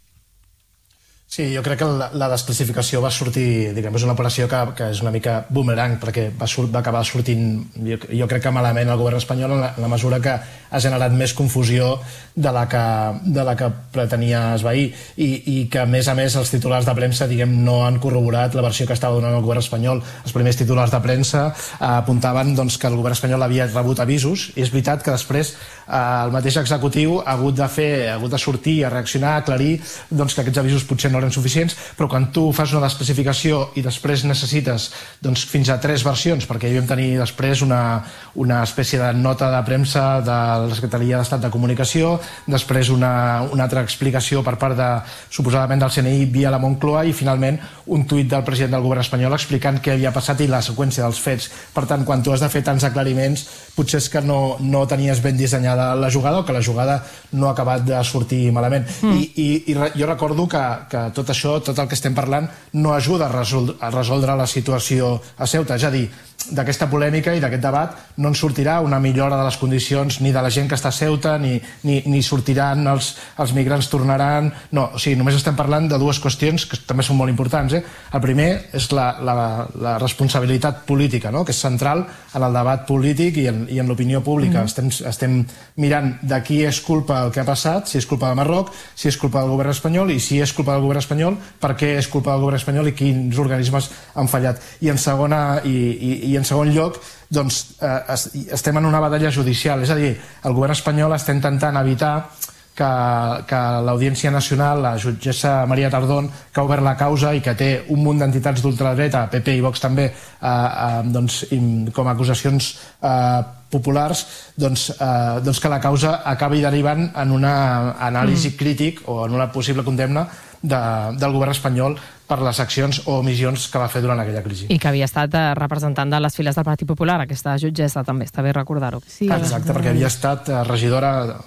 Sí, jo crec que la, la desclassificació va sortir, diguem, és una operació que, que és una mica boomerang, perquè va, sur, va acabar sortint, jo, jo crec que malament el govern espanyol en la, en la mesura que ha generat més confusió de la que, de la que pretenia esvair i, i que a més a més els titulars de premsa, diguem, no han corroborat la versió que estava donant el govern espanyol. Els primers titulars de premsa eh, apuntaven doncs, que el govern espanyol havia rebut avisos i és veritat que després eh, el mateix executiu ha hagut de fer, ha hagut de sortir a reaccionar, a aclarir doncs, que aquests avisos potser no eren suficients, però quan tu fas una desclassificació i després necessites doncs, fins a tres versions, perquè hi vam tenir després una, una espècie de nota de premsa de la Secretaria d'Estat de Comunicació, després una, una altra explicació per part de, suposadament del C N I via la Moncloa i finalment un tuit del president del govern espanyol explicant què havia passat i la seqüència dels fets. Per tant, quan tu has de fer tants aclariments, potser és que no, no tenies ben dissenyada la jugada o que la jugada no ha acabat de sortir malament. Mm. I, i, i jo recordo que, que tot això, tot el que estem parlant, no ajuda a resoldre, a resoldre la situació a Ceuta. És a dir, d'aquesta polèmica i d'aquest debat no en sortirà una millora de les condicions ni de la gent que està a Ceuta, ni, ni, ni sortiran els, els migrants tornaran... No, o sigui, només estem parlant de dues qüestions que també són molt importants. Eh? El primer és la, la, la responsabilitat política, no? Que és central en el debat polític i en, i en l'opinió pública. Mm-hmm. estem, estem mirant de qui és culpa el que ha passat, si és culpa de Marroc, si és culpa del govern espanyol i si és culpa del govern espanyol, per què és culpa del govern espanyol i quins organismes han fallat. I en segona... I, i, i en segon lloc, doncs, eh, estem en una batalla judicial, és a dir, el govern espanyol està intentant evitar que, que l'Audiència Nacional, la jutgessa Maria Tardón, que ha obert la causa i que té un munt d'entitats d'ultradreta, P P i Vox també, eh, eh, doncs, com a acusacions eh, populars, doncs, eh, doncs que la causa acabi derivant en una anàlisi mm. crític o en una possible condemna de, del govern espanyol per les accions o omissions que va fer durant aquella crisi. I que havia estat representant de les files del Partit Popular, aquesta jutgessa també, està bé recordar-ho. Sí, exacte, perquè havia estat regidora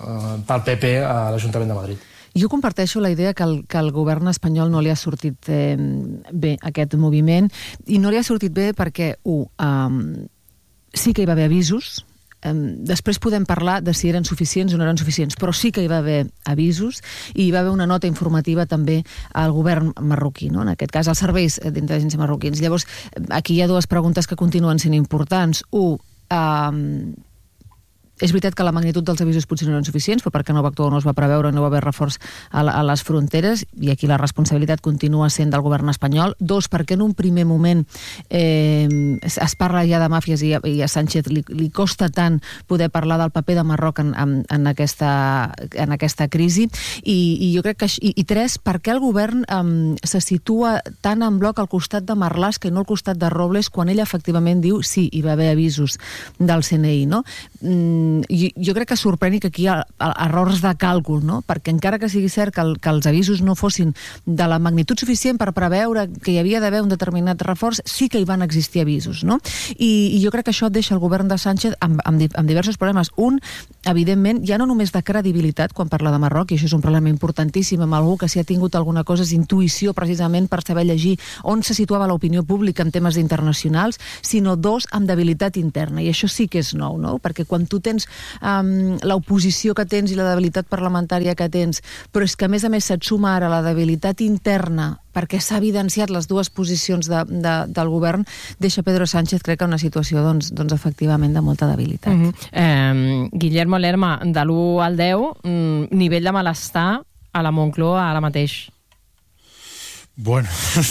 pel P P a l'Ajuntament de Madrid. Jo comparteixo la idea que el, que el govern espanyol no li ha sortit eh, bé aquest moviment, i no li ha sortit bé perquè, un, um, sí que hi va haver avisos. Després podem parlar de si eren suficients o no eren suficients, però sí que hi va haver avisos i hi va haver una nota informativa també al govern marroquí, no? En aquest cas als serveis d'intel·ligència marroquins. Llavors, aquí hi ha dues preguntes que continuen sent importants. Un, um, És veritat que la magnitud dels avisos potser no eren suficients, però perquè no va actuar o no es va preveure, no va haver reforç a, a les fronteres, i aquí la responsabilitat continua sent del govern espanyol. Dos, perquè en un primer moment eh, es, es parla ja de màfies i, i a Sánchez li, li costa tant poder parlar del paper de Marroc en, en, en, aquesta, en aquesta crisi. I, i jo crec que... I, i tres, perquè el govern eh, se situa tant en bloc al costat de Marlaska i no al costat de Robles, quan ell efectivament diu sí, hi va haver avisos del C N I, no? Mm, Jo, jo crec que sorprèn que aquí hi ha errors de càlcul, no? Perquè encara que sigui cert que, el, que els avisos no fossin de la magnitud suficient per preveure que hi havia d'haver un determinat reforç, sí que hi van existir avisos, no? I, i jo crec que això deixa el govern de Sánchez amb, amb, amb diversos problemes. Un, evidentment, ja no només de credibilitat quan parla de Marroc, i això és un problema importantíssim amb algú que si ha tingut alguna cosa és intuïció precisament per saber llegir on se situava l'opinió pública en temes internacionals, sinó dos, amb debilitat interna, i això sí que és nou, no? Perquè quan tu tens Um, l'oposició que tens i la debilitat parlamentària que tens, però és que a més a més se't suma ara la debilitat interna perquè s'ha evidenciat les dues posicions de, de, del govern, deixa Pedro Sánchez, crec que una situació doncs, doncs efectivament de molta debilitat. Uh-huh. eh, Guillermo Lerma, de l'u al deu, mm, nivell de malestar a la Moncloa ara mateix. Bueno,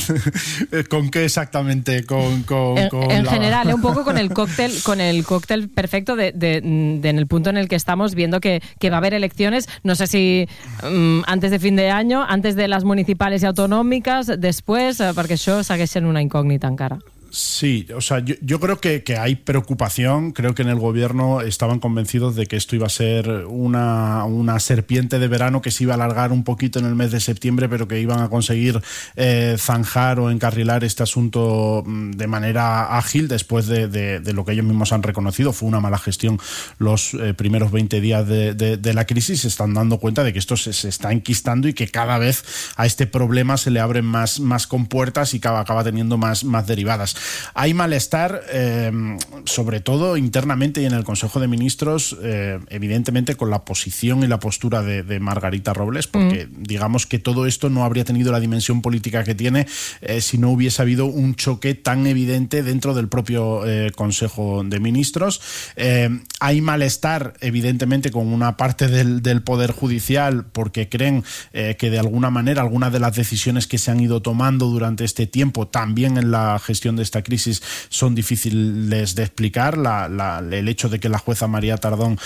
¿con qué exactamente? Con, con, en con en la... general, un poco con el cóctel, con el cóctel perfecto de, de, de en el punto en el que estamos viendo que, que va a haber elecciones, no sé si um, antes de fin de año, antes de las municipales y autonómicas, después, perquè això segueix sent una incògnita encara. Sí, o sea, yo, yo creo que, que hay preocupación. Creo que en el gobierno estaban convencidos de que esto iba a ser una, una serpiente de verano que se iba a alargar un poquito en el mes de septiembre, pero que iban a conseguir eh, zanjar o encarrilar este asunto de manera ágil después de, de, de lo que ellos mismos han reconocido. Fue una mala gestión los eh, primeros veinte días de, de, de la crisis. Se están dando cuenta de que esto se, se está enquistando y que cada vez a este problema se le abren más, más compuertas y acaba, acaba teniendo más, más derivadas. Hay malestar, eh, sobre todo internamente y en el Consejo de Ministros, eh, evidentemente con la posición y la postura de, de Margarita Robles, porque mm. digamos que todo esto no habría tenido la dimensión política que tiene eh, si no hubiese habido un choque tan evidente dentro del propio eh, Consejo de Ministros. Eh, hay malestar, evidentemente, con una parte del, del Poder Judicial, porque creen eh, que de alguna manera algunas de las decisiones que se han ido tomando durante este tiempo, también en la gestión de esta crisis, son difíciles de explicar. La, la, el hecho de que la jueza María Tardón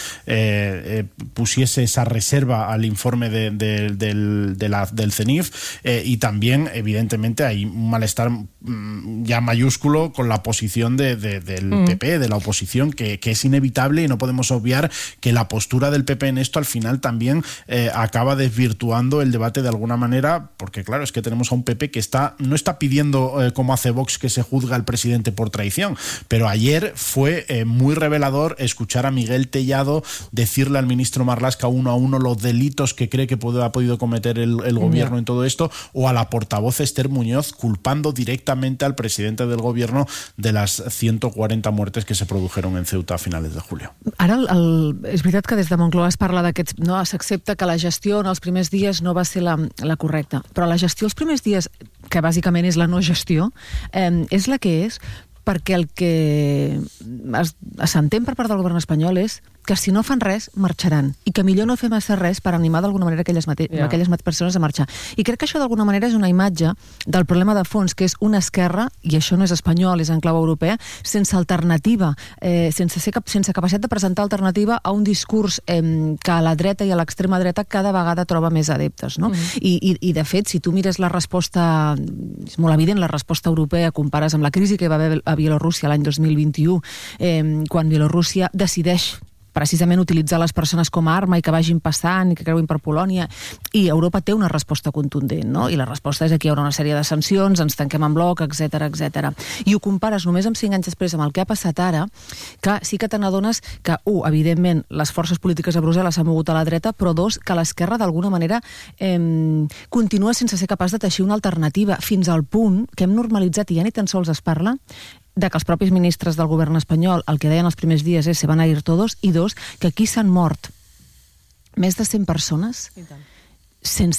eh, eh, pusiese esa reserva al informe de, de, del, de la, del C E N I F eh, y también, evidentemente, hay un malestar mm, ya mayúsculo con la posición de, de, del mm. P P, de la oposición, que, que es inevitable, y no podemos obviar que la postura del P P en esto al final también eh, acaba desvirtuando el debate de alguna manera, porque claro, es que tenemos a un P P que está no está pidiendo, eh, como hace Vox, que se juzga al presidente por traición, pero ayer fue eh, muy revelador escuchar a Miguel Tellado decirle al ministro Marlaska uno a uno los delitos que cree que puede, ha podido cometer el, el gobierno yeah. en todo esto, o a la portavoz Esther Muñoz culpando directamente al presidente del gobierno de las ciento cuarenta muertes que se produjeron en Ceuta a finales de julio. Ara el, el, és veritat que des de Moncloa es parla d'aquests, no, s'accepta que la gestió en els primers dies no va ser la, la correcta, però la gestió els primers dies, que bàsicament és la no gestió, eh, és la que és perquè el que s'entén per part del govern espanyol és que si no fan res, marxaran, i que millor no fer massa res per animar d'alguna manera aquelles, mate yeah. aquelles persones a marxar. I crec que això d'alguna manera és una imatge del problema de fons, que és una esquerra, i això no és espanyol, és en clau europea, sense alternativa, eh, sense, ser cap, sense capacitat de presentar alternativa a un discurs eh, que a la dreta i a l'extrema dreta cada vegada troba més adeptes, no? Mm. I, i, I de fet, si tu mires la resposta, és molt evident la resposta europea, compares amb la crisi que hi va haver a Bielorússia l'any dos mil vint-i-u, eh, quan Bielorússia decideix precisament utilitzar les persones com a arma i que vagin passant i que creuin per Polònia, i Europa té una resposta contundent, no? I la resposta és que hi haurà una sèrie de sancions, ens tanquem en bloc, etcètera, etcètera. I ho compares només amb cinc anys després amb el que ha passat ara, que sí que te n'adones que, un, evidentment, les forces polítiques a Brussel·les s'han mogut a la dreta, però dos, que l'esquerra d'alguna manera eh, continua sense ser capaç de teixir una alternativa, fins al punt que hem normalitzat, i ja ni tan sols es parla, de que els propis ministres del govern espanyol el que deien els primers dies és se van a ir todos, i dos, que aquí s'han mort més de cent persones sense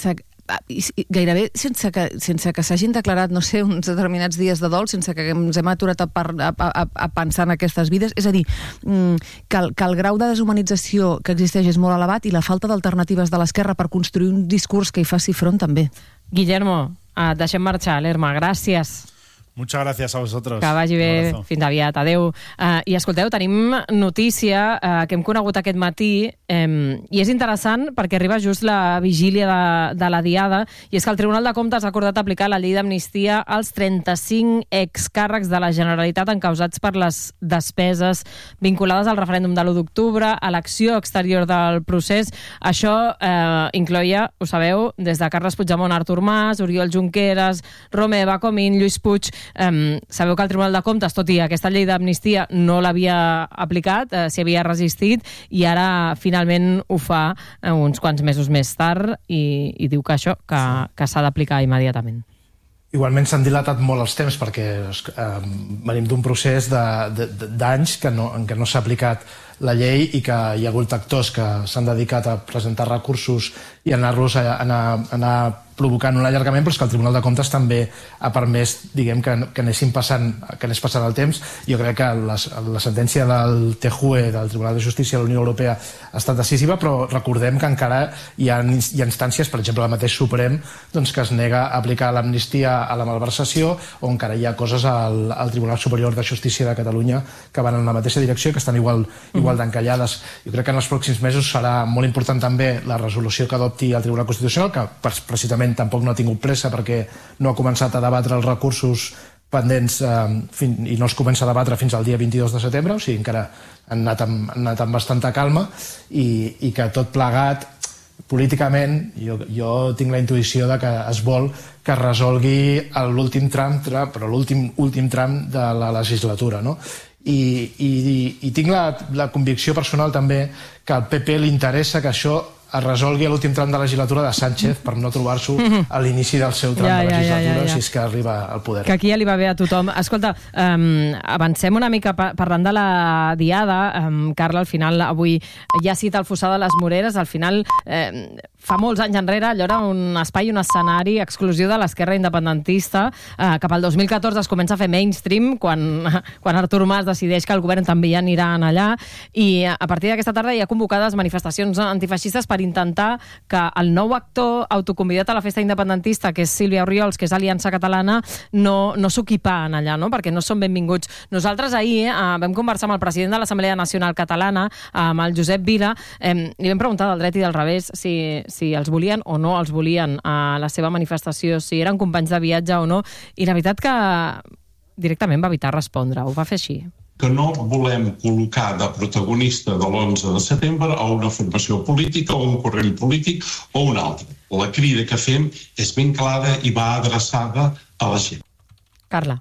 gairebé sense que, sense que s'hagin declarat, no sé, uns determinats dies de dol, sense que ens hem aturat a, par, a, a, a pensar en aquestes vides. És a dir, que el, que el grau de deshumanització que existeix és molt elevat i la falta d'alternatives de l'esquerra per construir un discurs que hi faci front també. Guillermo, et deixem marxar, Lerma. Gràcies. Muchas gracias a vosotros. Que vagi bé. Fins aviat. Adéu. Uh, I escolteu, tenim notícia uh, que hem conegut aquest matí um, i és interessant perquè arriba just la vigília de, de la Diada, i és que el Tribunal de Comptes ha acordat aplicar la llei d'amnistia als trenta-cinc excàrrecs de la Generalitat encausats per les despeses vinculades al referèndum de l'u d'octubre, a l'acció exterior del procés. Això uh, incloïa, ho sabeu, des de Carles Puigdemont, Artur Mas, Oriol Junqueras, Romeva, Comín, Lluís Puig. Um, sabeu que el Tribunal de Comptes, tot i aquesta llei d'amnistia, no l'havia aplicat, uh, s'hi havia resistit, i ara finalment ho fa uh, uns quants mesos més tard i, i diu que això, que, que s'ha d'aplicar immediatament. Igualment s'han dilatat molt els temps perquè eh, venim d'un procés d'anys que no, en què no s'ha aplicat la llei i que hi ha hagut actors que s'han dedicat a presentar recursos i anar-los a anar, anar provocant un allargament, però és que el Tribunal de Comptes també ha permès, diguem, que, que anessin passant, que anés passant el temps. Jo crec que la, la sentència del T J U E, del Tribunal de Justícia de la Unió Europea, ha estat decisiva, però recordem que encara hi ha, hi ha instàncies, per exemple, el mateix Suprem, doncs, que es nega a aplicar l'amnistia a la malversació, o encara hi ha coses al, al Tribunal Superior de Justícia de Catalunya que van en la mateixa direcció, que estan igual, igual d'encallades. Jo crec que en els pròxims mesos serà molt important també la resolució que adopti el Tribunal Constitucional, que precisament tampoc no ha tingut pressa perquè no ha començat a debatre els recursos pendents eh, fin, i no es comença a debatre fins al dia vint-i-dos de setembre, o sigui, encara han anat amb, han anat amb bastanta calma i, i que tot plegat políticament, jo, jo tinc la intuïció de que es vol que es resolgui l'últim tram, però l'últim últim tram de la legislatura, no? I, i, i tinc la, la convicció personal també que al P P li interessa que això es resolgui a l'últim tram de la legislatura de Sánchez per no trobar-s'ho a l'inici del seu tram ja, de legislatura, ja, ja, ja, ja. Si és que arriba al poder. Que aquí ja li va bé a tothom. Escolta, um, avancem una mica parlant de la Diada. Um, Carla, al final, avui ja cita el Fossar de les Moreres. Al final, eh, fa molts anys enrere, allò era un espai, un escenari exclusiu de l'esquerra independentista. Eh, cap al dos mil catorze es comença a fer mainstream, quan, quan Artur Mas decideix que el govern també ja anirà allà, i a partir d'aquesta tarda hi ha convocades manifestacions antifeixistes per intentar que el nou actor autoconvidat a la festa independentista, que és Sílvia Orriols, que és Aliança Catalana, no, no s'ocupa en allà, no? Perquè no són benvinguts. Nosaltres ahir eh, vam conversar amb el president de l'Assemblea Nacional Catalana, amb el Josep Vila, eh, li vam preguntar del dret i del revés si, si els volien o no els volien a la seva manifestació, si eren companys de viatge o no, i la veritat que directament va evitar respondre, ho va fer així. Que no volem col·locar de protagonista de l'onze de setembre a una formació política o un corrent polític o un altre. La crida que fem és ben clara i va adreçada a la gent. Carla.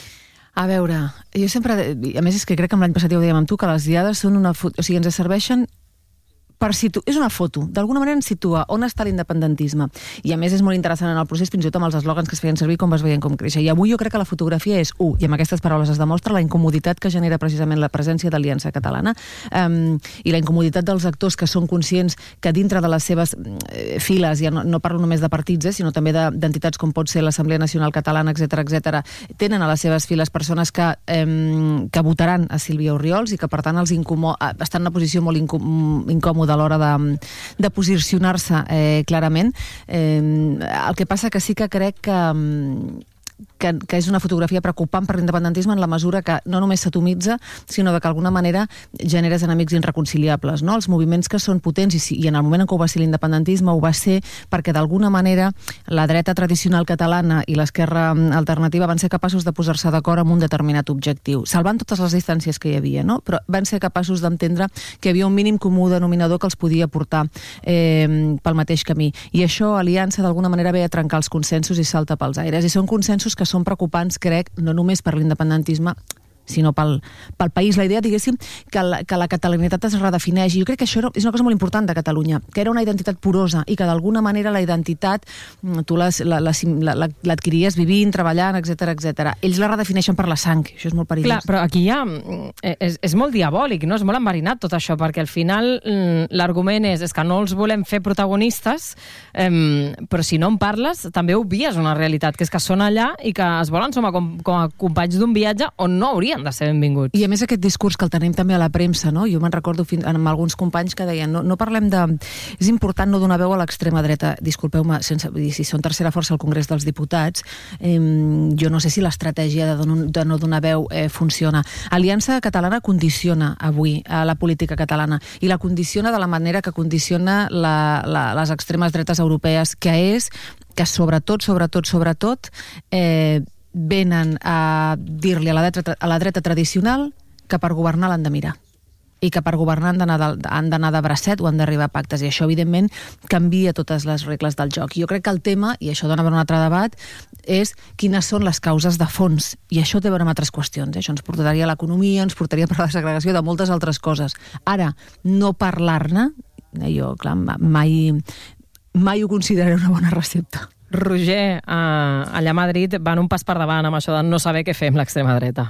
A veure, jo sempre... A més, és que crec que l'any passat ja ho dèiem amb tu, que les diades són una... O sigui, ens serveixen per situ... és una foto, d'alguna manera ens situa on està l'independentisme, i a més és molt interessant en el procés, fins i tot amb els eslògans que es feien servir, com es veien com créixer, i avui jo crec que la fotografia és, u, i amb aquestes paraules es demostra la incomoditat que genera precisament la presència d'Aliança Catalana, um, i la incomoditat dels actors que són conscients que dintre de les seves eh, files, ja no, no parlo només de partits, eh, sinó també d'entitats com pot ser l'Assemblea Nacional Catalana, etcètera, etcètera, tenen a les seves files persones que, eh, que votaran a Sílvia Orriols i que per tant els incomo... estan en una posició molt incòmoda a l'hora de, de posicionar-se eh, clarament. Eh, el que passa que sí que crec que, que, que és una fotografia preocupant per l'independentisme en la mesura que no només s'atomitza, sinó que d'alguna manera generes enemics irreconciliables, no? Els moviments que són potents, i, i en el moment en què ho va ser l'independentisme, ho va ser perquè d'alguna manera la dreta tradicional catalana i l'esquerra alternativa van ser capaços de posar-se d'acord amb un determinat objectiu, salvant totes les distàncies que hi havia, no? Però van ser capaços d'entendre que hi havia un mínim comú denominador que els podia portar eh, pel mateix camí. I això, Aliança, d'alguna manera ve a trencar els consensos i salta pels aires. I són consensos que són preocupants, crec, no només per l'independentisme, sinó pel, pel país. La idea, diguéssim, que la, que la catalanitat es redefineix. I jo crec que això és una cosa molt important de Catalunya, que era una identitat porosa i que d'alguna manera la identitat tu l'adquiries vivint, treballant, etcètera, etcètera. Ells la redefineixen per la sang, això és molt perillós. Clar, però aquí ja és, és molt diabòlic, no? És molt enverinat tot això, perquè al final l'argument és, és que no els volem fer protagonistes, eh, però si no en parles també obvies una realitat, que és que són allà i que es volen sumar com, com a companys d'un viatge on no haurien de ser benvinguts. I a més aquest discurs que el tenim també a la premsa, no? Jo me'n recordo fins, amb alguns companys que deien no, no parlem de... És important no donar veu a l'extrema dreta. Disculpeu-me, sense, si són tercera força al Congrés dels Diputats, eh, jo no sé si l'estratègia de, don, de no donar veu eh, funciona. Aliança Catalana condiciona avui a la política catalana i la condiciona de la manera que condiciona la, la, les extremes dretes europees, que és que sobretot, sobretot, sobretot eh, venen a dir-li a la dreta, a la dreta tradicional que per governar l'han de mirar i que per governar han d'anar de, han d'anar de bracet o han d'arribar a pactes, i això evidentment canvia totes les regles del joc. Jo crec que el tema, i això dona per un altre debat, és quines són les causes de fons, i això té a veure amb altres qüestions. Això ens portaria a l'economia, ens portaria per la segregació, de moltes altres coses. Ara, no parlar-ne, jo, clar, mai, mai ho consideraré una bona recepta. Roger, eh, allà a Madrid van un pas per davant amb això de no saber què fer amb l'extrema dreta.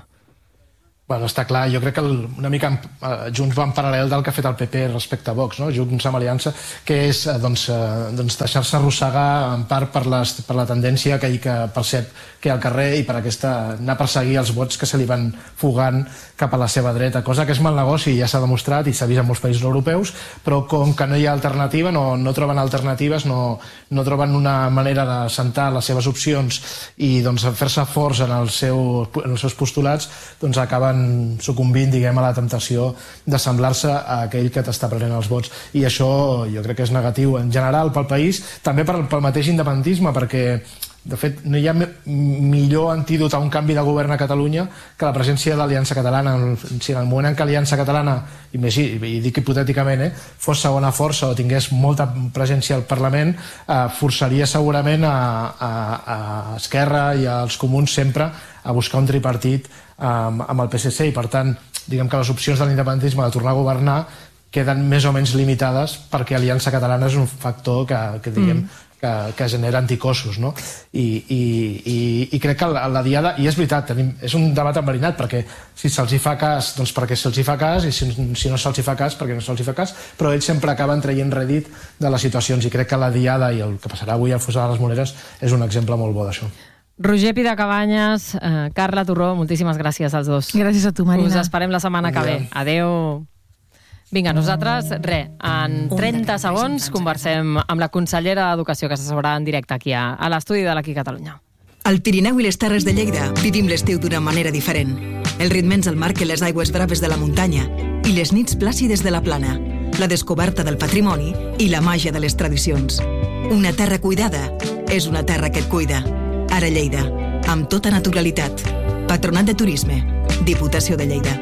Bueno, està clar, jo crec que el, una mica eh, Junts va en paral·lel del que ha fet el P P respecte a Vox, no? Junts amb Aliança, que és eh, doncs, eh, doncs deixar-se arrossegar en part per, les, per la tendència que, que percep que hi ha al carrer i per aquesta, anar a perseguir els vots que se li van fugant cap a la seva dreta, cosa que és mal negoci i ja s'ha demostrat i s'ha vist en molts països europeus, però com que no hi ha alternativa, no, no troben alternatives, no, no troben una manera de sentar les seves opcions i doncs, fer-se forts en, el seu, en els seus postulats, doncs acaben sucumbint, diguem, a la temptació de semblar-se a aquell que t'està prenent els vots. I això jo crec que és negatiu en general pel país, també pel, pel mateix independentisme, perquè de fet no hi ha millor antídot a un canvi de govern a Catalunya que la presència de l'Aliança Catalana. Si en el moment en què l'Aliança Catalana, i, més, i dic hipotèticament, eh, fos segona força o tingués molta presència al Parlament, eh, forçaria segurament a, a, a Esquerra i als comuns sempre a buscar un tripartit amb, amb el P S C, i per tant diguem que les opcions de l'independentisme de tornar a governar queden més o menys limitades perquè Aliança Catalana és un factor que, que diguem mm. que, que genera anticossos, no? I, i, i, i crec que la, la diada, i és veritat, tenim, és un debat enverinat, perquè si se'ls hi fa cas, doncs perquè se'ls hi fa cas, i si, si no se'ls hi fa cas, perquè no se'ls hi fa cas, però ells sempre acaben traient rèdit de les situacions, i crec que la diada i el que passarà avui al Fossar de les Moreres és un exemple molt bo d'això. Roger Pidacabanyes, eh, Carla Turró, moltíssimes gràcies als dos. Gràcies a tu, Marina. Us esperem la setmana que ve. Adéu. Vinga, nosaltres, res, en trenta segons conversem amb la consellera d'Educació, que s'asseurà en directe aquí a, a l'estudi de l'Aquí Catalunya. Al Pirineu i les Terres de Lleida vivim l'estiu d'una manera diferent. El ritme ens el marquen les aigües braves de la muntanya i les nits plàcides de la plana, la descoberta del patrimoni i la màgia de les tradicions. Una terra cuidada és una terra que et cuida. Ara Lleida, amb tota naturalitat. Patronat de Turisme, Diputació de Lleida.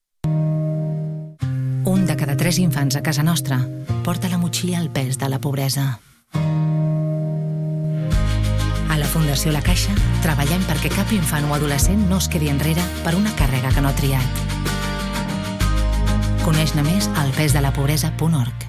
Un de cada tres infants a casa nostra porta a la motxilla el pes de la pobresa. A la Fundació La Caixa treballem perquè cap infant o adolescent no es quedi enrere per una càrrega que no ha triat. Coneix-ne més al pes de la pobresa punt org.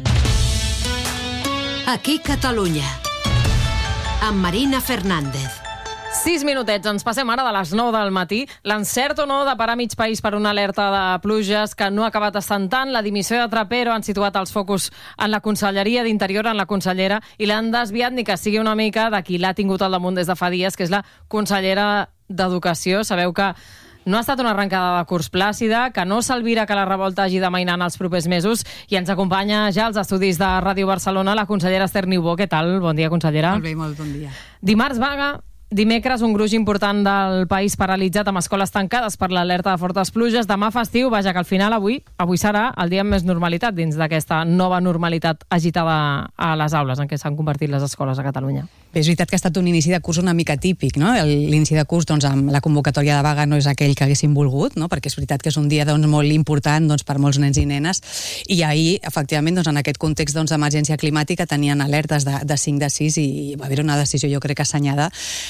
Aquí Catalunya, amb Marina Fernández. Sis minutets, ens passem ara de les nou del matí. L'encert o no de parar mig país per una alerta de pluges que no ha acabat estant tant. La dimissió de Trapero han situat els focus en la Conselleria d'Interior, en la consellera, i l'han desviat ni que sigui una mica de qui l'ha tingut al damunt des de fa dies, que és la consellera d'Educació. Sabeu que no ha estat una arrencada de curs plàcida, que no s'alvira que la revolta hagi d'amainar en els propers mesos, i ens acompanya ja als estudis de Ràdio Barcelona la consellera Esther Niubó. Què tal? Bon dia, consellera. Molt bé, molt bon dia. Dimarts vaga, dimecres un gruix important del país paralitzat amb escoles tancades per l'alerta de fortes pluges. Demà festiu, vaja, que al final avui avui serà el dia amb més normalitat dins d'aquesta nova normalitat agitada a les aules en què s'han convertit les escoles a Catalunya. Bé, és veritat que ha estat un inici de curs una mica típic, no? L'inici de curs, doncs, amb la convocatòria de vaga no és aquell que haguéssim volgut, no? Perquè és veritat que és un dia, doncs, molt important, doncs, per molts nens i nenes, i ahir, efectivament, doncs, en aquest context, doncs, d'emergència climàtica tenien alertes de, de cinc de sis i va haver una decisió, jo crec, assenyada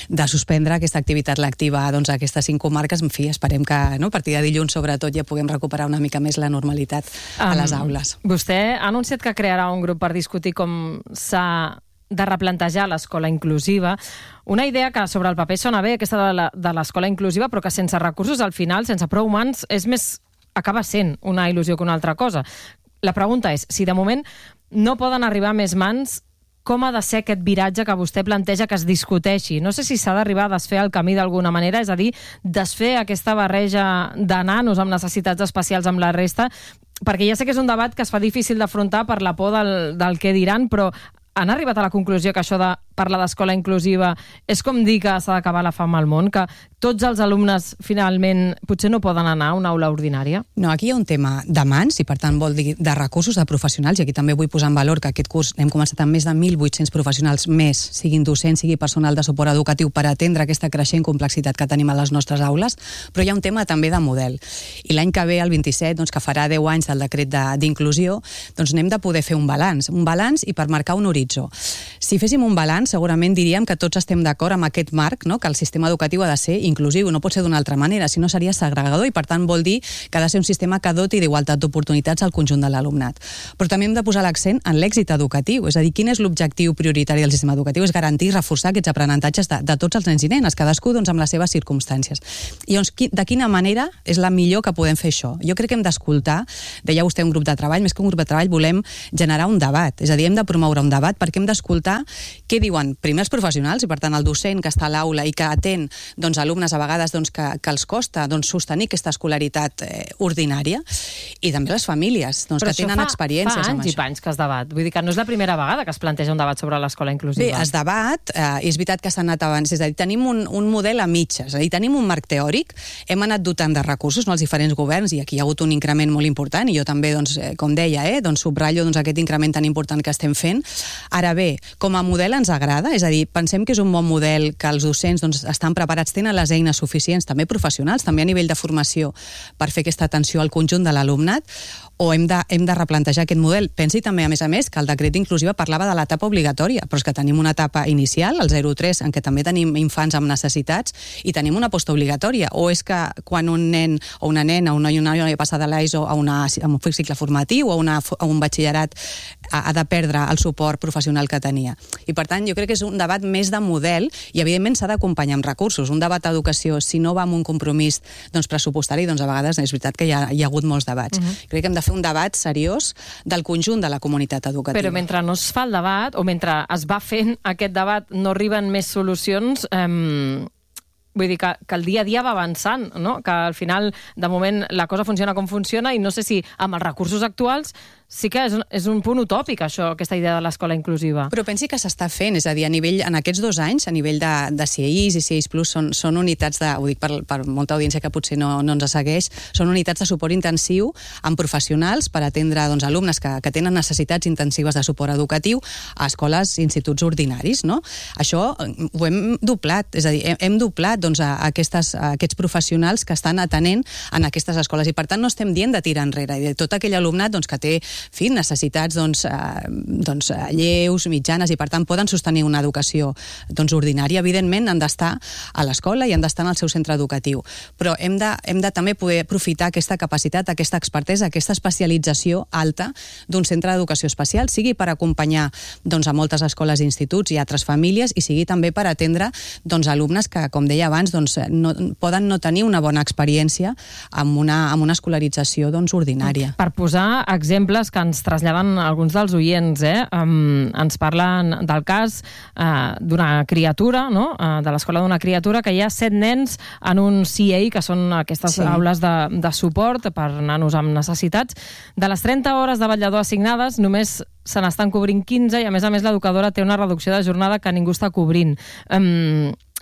de suspendre aquesta activitat lectiva doncs, a aquestes cinc comarques. En fi, esperem que no, a partir de dilluns, sobretot, ja puguem recuperar una mica més la normalitat a les aules. Um, vostè ha anunciat que crearà un grup per discutir com s'ha de replantejar l'escola inclusiva. Una idea que sobre el paper sona bé, aquesta de l'escola inclusiva, però que sense recursos, al final, sense prou humans, és més, acaba sent una il·lusió que una altra cosa. La pregunta és, si de moment no poden arribar més mans, com ha de ser aquest viratge que vostè planteja que es discuteixi? No sé si s'ha d'arribar a desfer el camí d'alguna manera, és a dir, desfer aquesta barreja de nanos amb necessitats especials amb la resta, perquè ja sé que és un debat que es fa difícil d'afrontar per la por del, del què diran, però han arribat a la conclusió que això de parlar d'escola inclusiva és com dir que s'ha d'acabar la fam al món, que tots els alumnes finalment potser no poden anar a una aula ordinària? No, aquí hi ha un tema de mans i per tant vol dir de recursos de professionals, i aquí també vull posar en valor que aquest curs hem començat amb més de mil vuit-cents professionals més, siguin docents, sigui personal de suport educatiu, per atendre aquesta creixent complexitat que tenim a les nostres aules, però hi ha un tema també de model. I l'any que ve, el vint-i-set, doncs, que farà deu anys del decret d'inclusió, doncs n'hem de poder fer un balanç, un balanç i per marcar un horitzó. Si féssim un balanç, segurament diríem que tots estem d'acord amb aquest marc, no? Que el sistema educatiu ha de ser inclusiu, no pot ser d'una altra manera, si no seria segregador, i per tant vol dir que ha de ser un sistema que doti d'igualtat d'oportunitats al conjunt de l'alumnat. Però també hem de posar l'accent en l'èxit educatiu, és a dir, quin és l'objectiu prioritari del sistema educatiu? És garantir i reforçar aquests aprenentatges de, de tots els nens i nenes, cadascú doncs, amb les seves circumstàncies. I doncs, de quina manera és la millor que podem fer això? Jo crec que hem d'escoltar, deia vostè un grup de treball, més que un grup de treball volem generar un debat, és a dir, hem de promoure un debat perquè hem d'escoltar què diuen primer els professionals, i per tant el docent que està a l'aula i que atén doncs, alumnes a vegades doncs, que, que els costa doncs, sostenir aquesta escolaritat eh, ordinària, i també les famílies doncs, que tenen fa, experiències fa amb anys això. i panys que es debat. Vull dir que no és la primera vegada que es planteja un debat sobre l'escola inclusiva. Bé, es debat, eh, és veritat que s'ha anat abans, és a dir, tenim un, un model a mitges, és a dir, tenim un marc teòric, hem anat dotant de recursos, no, els diferents governs, i aquí hi ha hagut un increment molt important, i jo també, doncs, eh, com deia, eh, doncs, subratllo doncs, aquest increment tan important que estem fent. Ara bé, com a model ens agrada, és a dir, pensem que és un bon model, que els docents doncs, estan preparats, tenen les eines suficients, també professionals, també a nivell de formació, per fer aquesta atenció al conjunt de l'alumnat, o hem de, hem de replantejar aquest model. Pensi també, a més a més, que el decret d'inclusiva parlava de l'etapa obligatòria, però és que tenim una etapa inicial, el zero tres, en què també tenim infants amb necessitats, i tenim una postobligatòria. O és que quan un nen o una nena, un noi o una noia passa de l'ESO a, una, a un cicle formatiu o a, una, a un batxillerat, ha, ha de perdre el suport professional que tenia. I per tant, jo crec que és un debat més de model, i evidentment s'ha d'acompanyar amb recursos. Un debat d'educació, si no va amb un compromís doncs, pressupostari, doncs a vegades és veritat que hi ha, hi ha hagut molts debats. Uh-huh. Crec que hem de fer un debat seriós del conjunt de la comunitat educativa. Però mentre no es fa el debat, o mentre es va fent aquest debat, no arriben més solucions, eh, vull dir que, que el dia a dia va avançant, no? Que al final, de moment, la cosa funciona com funciona, i no sé si amb els recursos actuals sí que és un, és un punt utòpic, això, aquesta idea de l'escola inclusiva. Però pensi que s'està fent, és a dir, a nivell, en aquests dos anys, a nivell de, de C I S i C I S Plus, són, són unitats de, ho dic per, per molta audiència que potser no, no ens segueix, són unitats de suport intensiu amb professionals per atendre doncs, alumnes que, que tenen necessitats intensives de suport educatiu a escoles i instituts ordinaris, no? Això ho hem doblat, és a dir, hem, hem doblat doncs, a, aquestes, a aquests professionals que estan atenent en aquestes escoles, i per tant no estem dient de tirar enrere, i de tot aquell alumnat doncs, que té en fi, necessitats doncs, eh, doncs, lleus, mitjanes, i per tant poden sostenir una educació doncs, ordinària, evidentment han d'estar a l'escola i han d'estar en el seu centre educatiu. Però hem de, hem de també poder aprofitar aquesta capacitat, aquesta expertesa, aquesta especialització alta d'un centre d'educació especial, sigui per acompanyar doncs, a moltes escoles i instituts i altres famílies, i sigui també per atendre doncs, alumnes que, com deia abans, doncs, no, poden no tenir una bona experiència amb una, amb una escolarització doncs, ordinària. Per posar exemples que ens traslladen alguns dels oients, eh? Um, ens parlen del cas uh, d'una criatura, no? uh, de l'escola d'una criatura, que hi ha set nens en un C A, que són aquestes sí. aules de, de suport per nanos amb necessitats. De les trenta hores de vetllador assignades, només se n'estan cobrint quinze, i a més a més l'educadora té una reducció de jornada que ningú està cobrint. Um,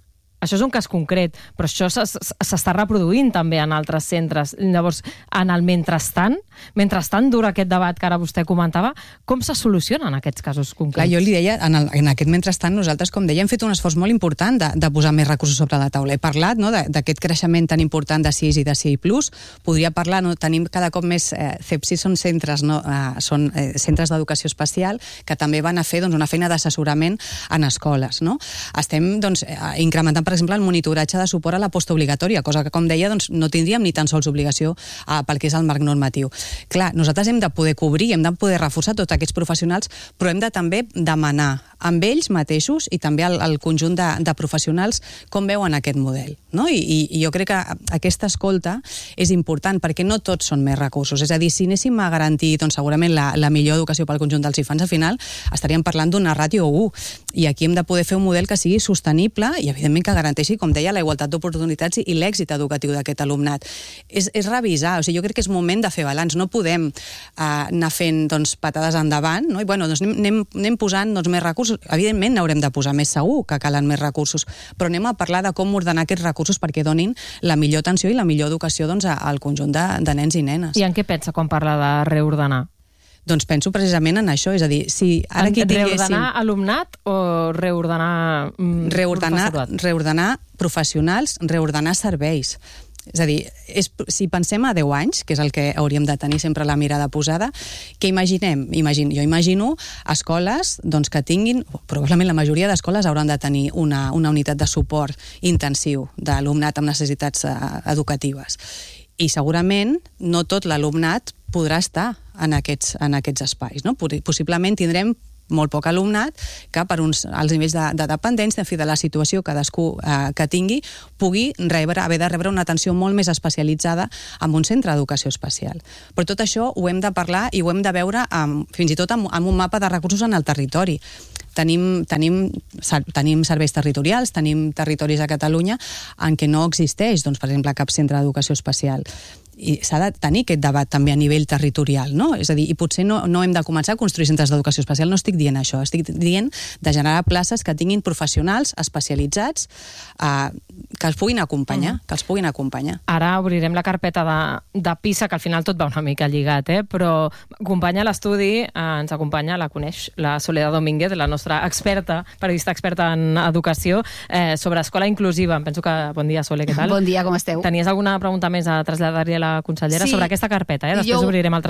això és un cas concret, però això s'està reproduint també en altres centres. Llavors, en el mentrestant, mentrestant dura aquest debat que ara vostè comentava, com se solucionen aquests casos concrets? Clar, jo li deia, en, el, en aquest mentrestant, nosaltres, com deia, hem fet un esforç molt important de, de posar més recursos sobre la taula. He parlat, no, d'aquest creixement tan important de C I S i de C I plus. Podria parlar, no, tenim cada cop més... Eh, C E P S I són centres, no, eh, són eh, centres d'educació especial que també van a fer doncs, una feina d'assessorament en escoles. No? Estem doncs, eh, incrementant, per exemple, el monitoratge de suport a la postobligatòria, cosa que, com deia, doncs, no tindríem ni tan sols obligació eh, pel que és el marc normatiu. Clar, nosaltres hem de poder cobrir, hem de poder reforçar tots aquests professionals, però hem de també demanar amb ells mateixos i també al, al conjunt de, de professionals com veuen aquest model. No? I, i, I jo crec que aquesta escolta és important perquè no tots són més recursos. És a dir, si anéssim a garantir doncs, segurament la, la millor educació pel conjunt dels infants, al final estaríem parlant d'una ràtio u. I aquí hem de poder fer un model que sigui sostenible i, evidentment, que garanteixi, com deia, la igualtat d'oportunitats i l'èxit educatiu d'aquest alumnat. És, és revisar. O sigui, jo crec que és moment de fer balanç. No podem uh, anar fent doncs, patades endavant, no? I bueno, doncs anem, anem posant doncs, més recursos. Evidentment n'haurem de posar més, segur que calen més recursos, però anem a parlar de com ordenar aquests recursos perquè donin la millor atenció i la millor educació doncs, al conjunt de, de nens i nenes. I en què pensa quan parla de reordenar? Doncs penso precisament en això, és a dir, si ara aquí tinguéssim... Reordenar alumnat o reordenar... Mm, reordenar, reordenar professionals, reordenar serveis. És a dir, és, si pensem a deu anys, que és el que hauríem de tenir sempre la mirada posada, què imaginem? Imagin, jo imagino escoles doncs, que tinguin, probablement la majoria d'escoles hauran de tenir una, una unitat de suport intensiu d'alumnat amb necessitats uh, educatives. I segurament no tot l'alumnat podrà estar en aquests, en aquests espais. No? Possiblement tindrem molt poc alumnat que per uns als nivells de, de dependència, en fi, de la situació cadascú eh, que tingui, pugui rebre, haver de rebre una atenció molt més especialitzada en un centre d'educació especial. Però tot això ho hem de parlar i ho hem de veure amb, fins i tot amb, amb un mapa de recursos en el territori. Tenim, tenim, tenim serveis territorials, tenim territoris a Catalunya en què no existeix, doncs, per exemple, cap centre d'educació especial. I s'ha de tenir aquest debat també a nivell territorial, no? És a dir, i potser no, no hem de començar a construir centres d'educació especial, no estic dient això, estic dient de generar places que tinguin professionals especialitzats eh, que els puguin acompanyar, mm. que els puguin acompanyar. Ara obrirem la carpeta de, de PISA, que al final tot va una mica lligat, eh? Però acompanya l'estudi, eh, ens acompanya, la coneix, la Soledad Domínguez, la nostra experta, periodista experta en educació, eh, sobre escola inclusiva. Em penso que... Bon dia, Sole, què tal? Bon dia, com esteu? Tenies alguna pregunta més a traslladar-li a la consellera sí, sobre aquesta carpeta, eh? Després jo... obrirem altres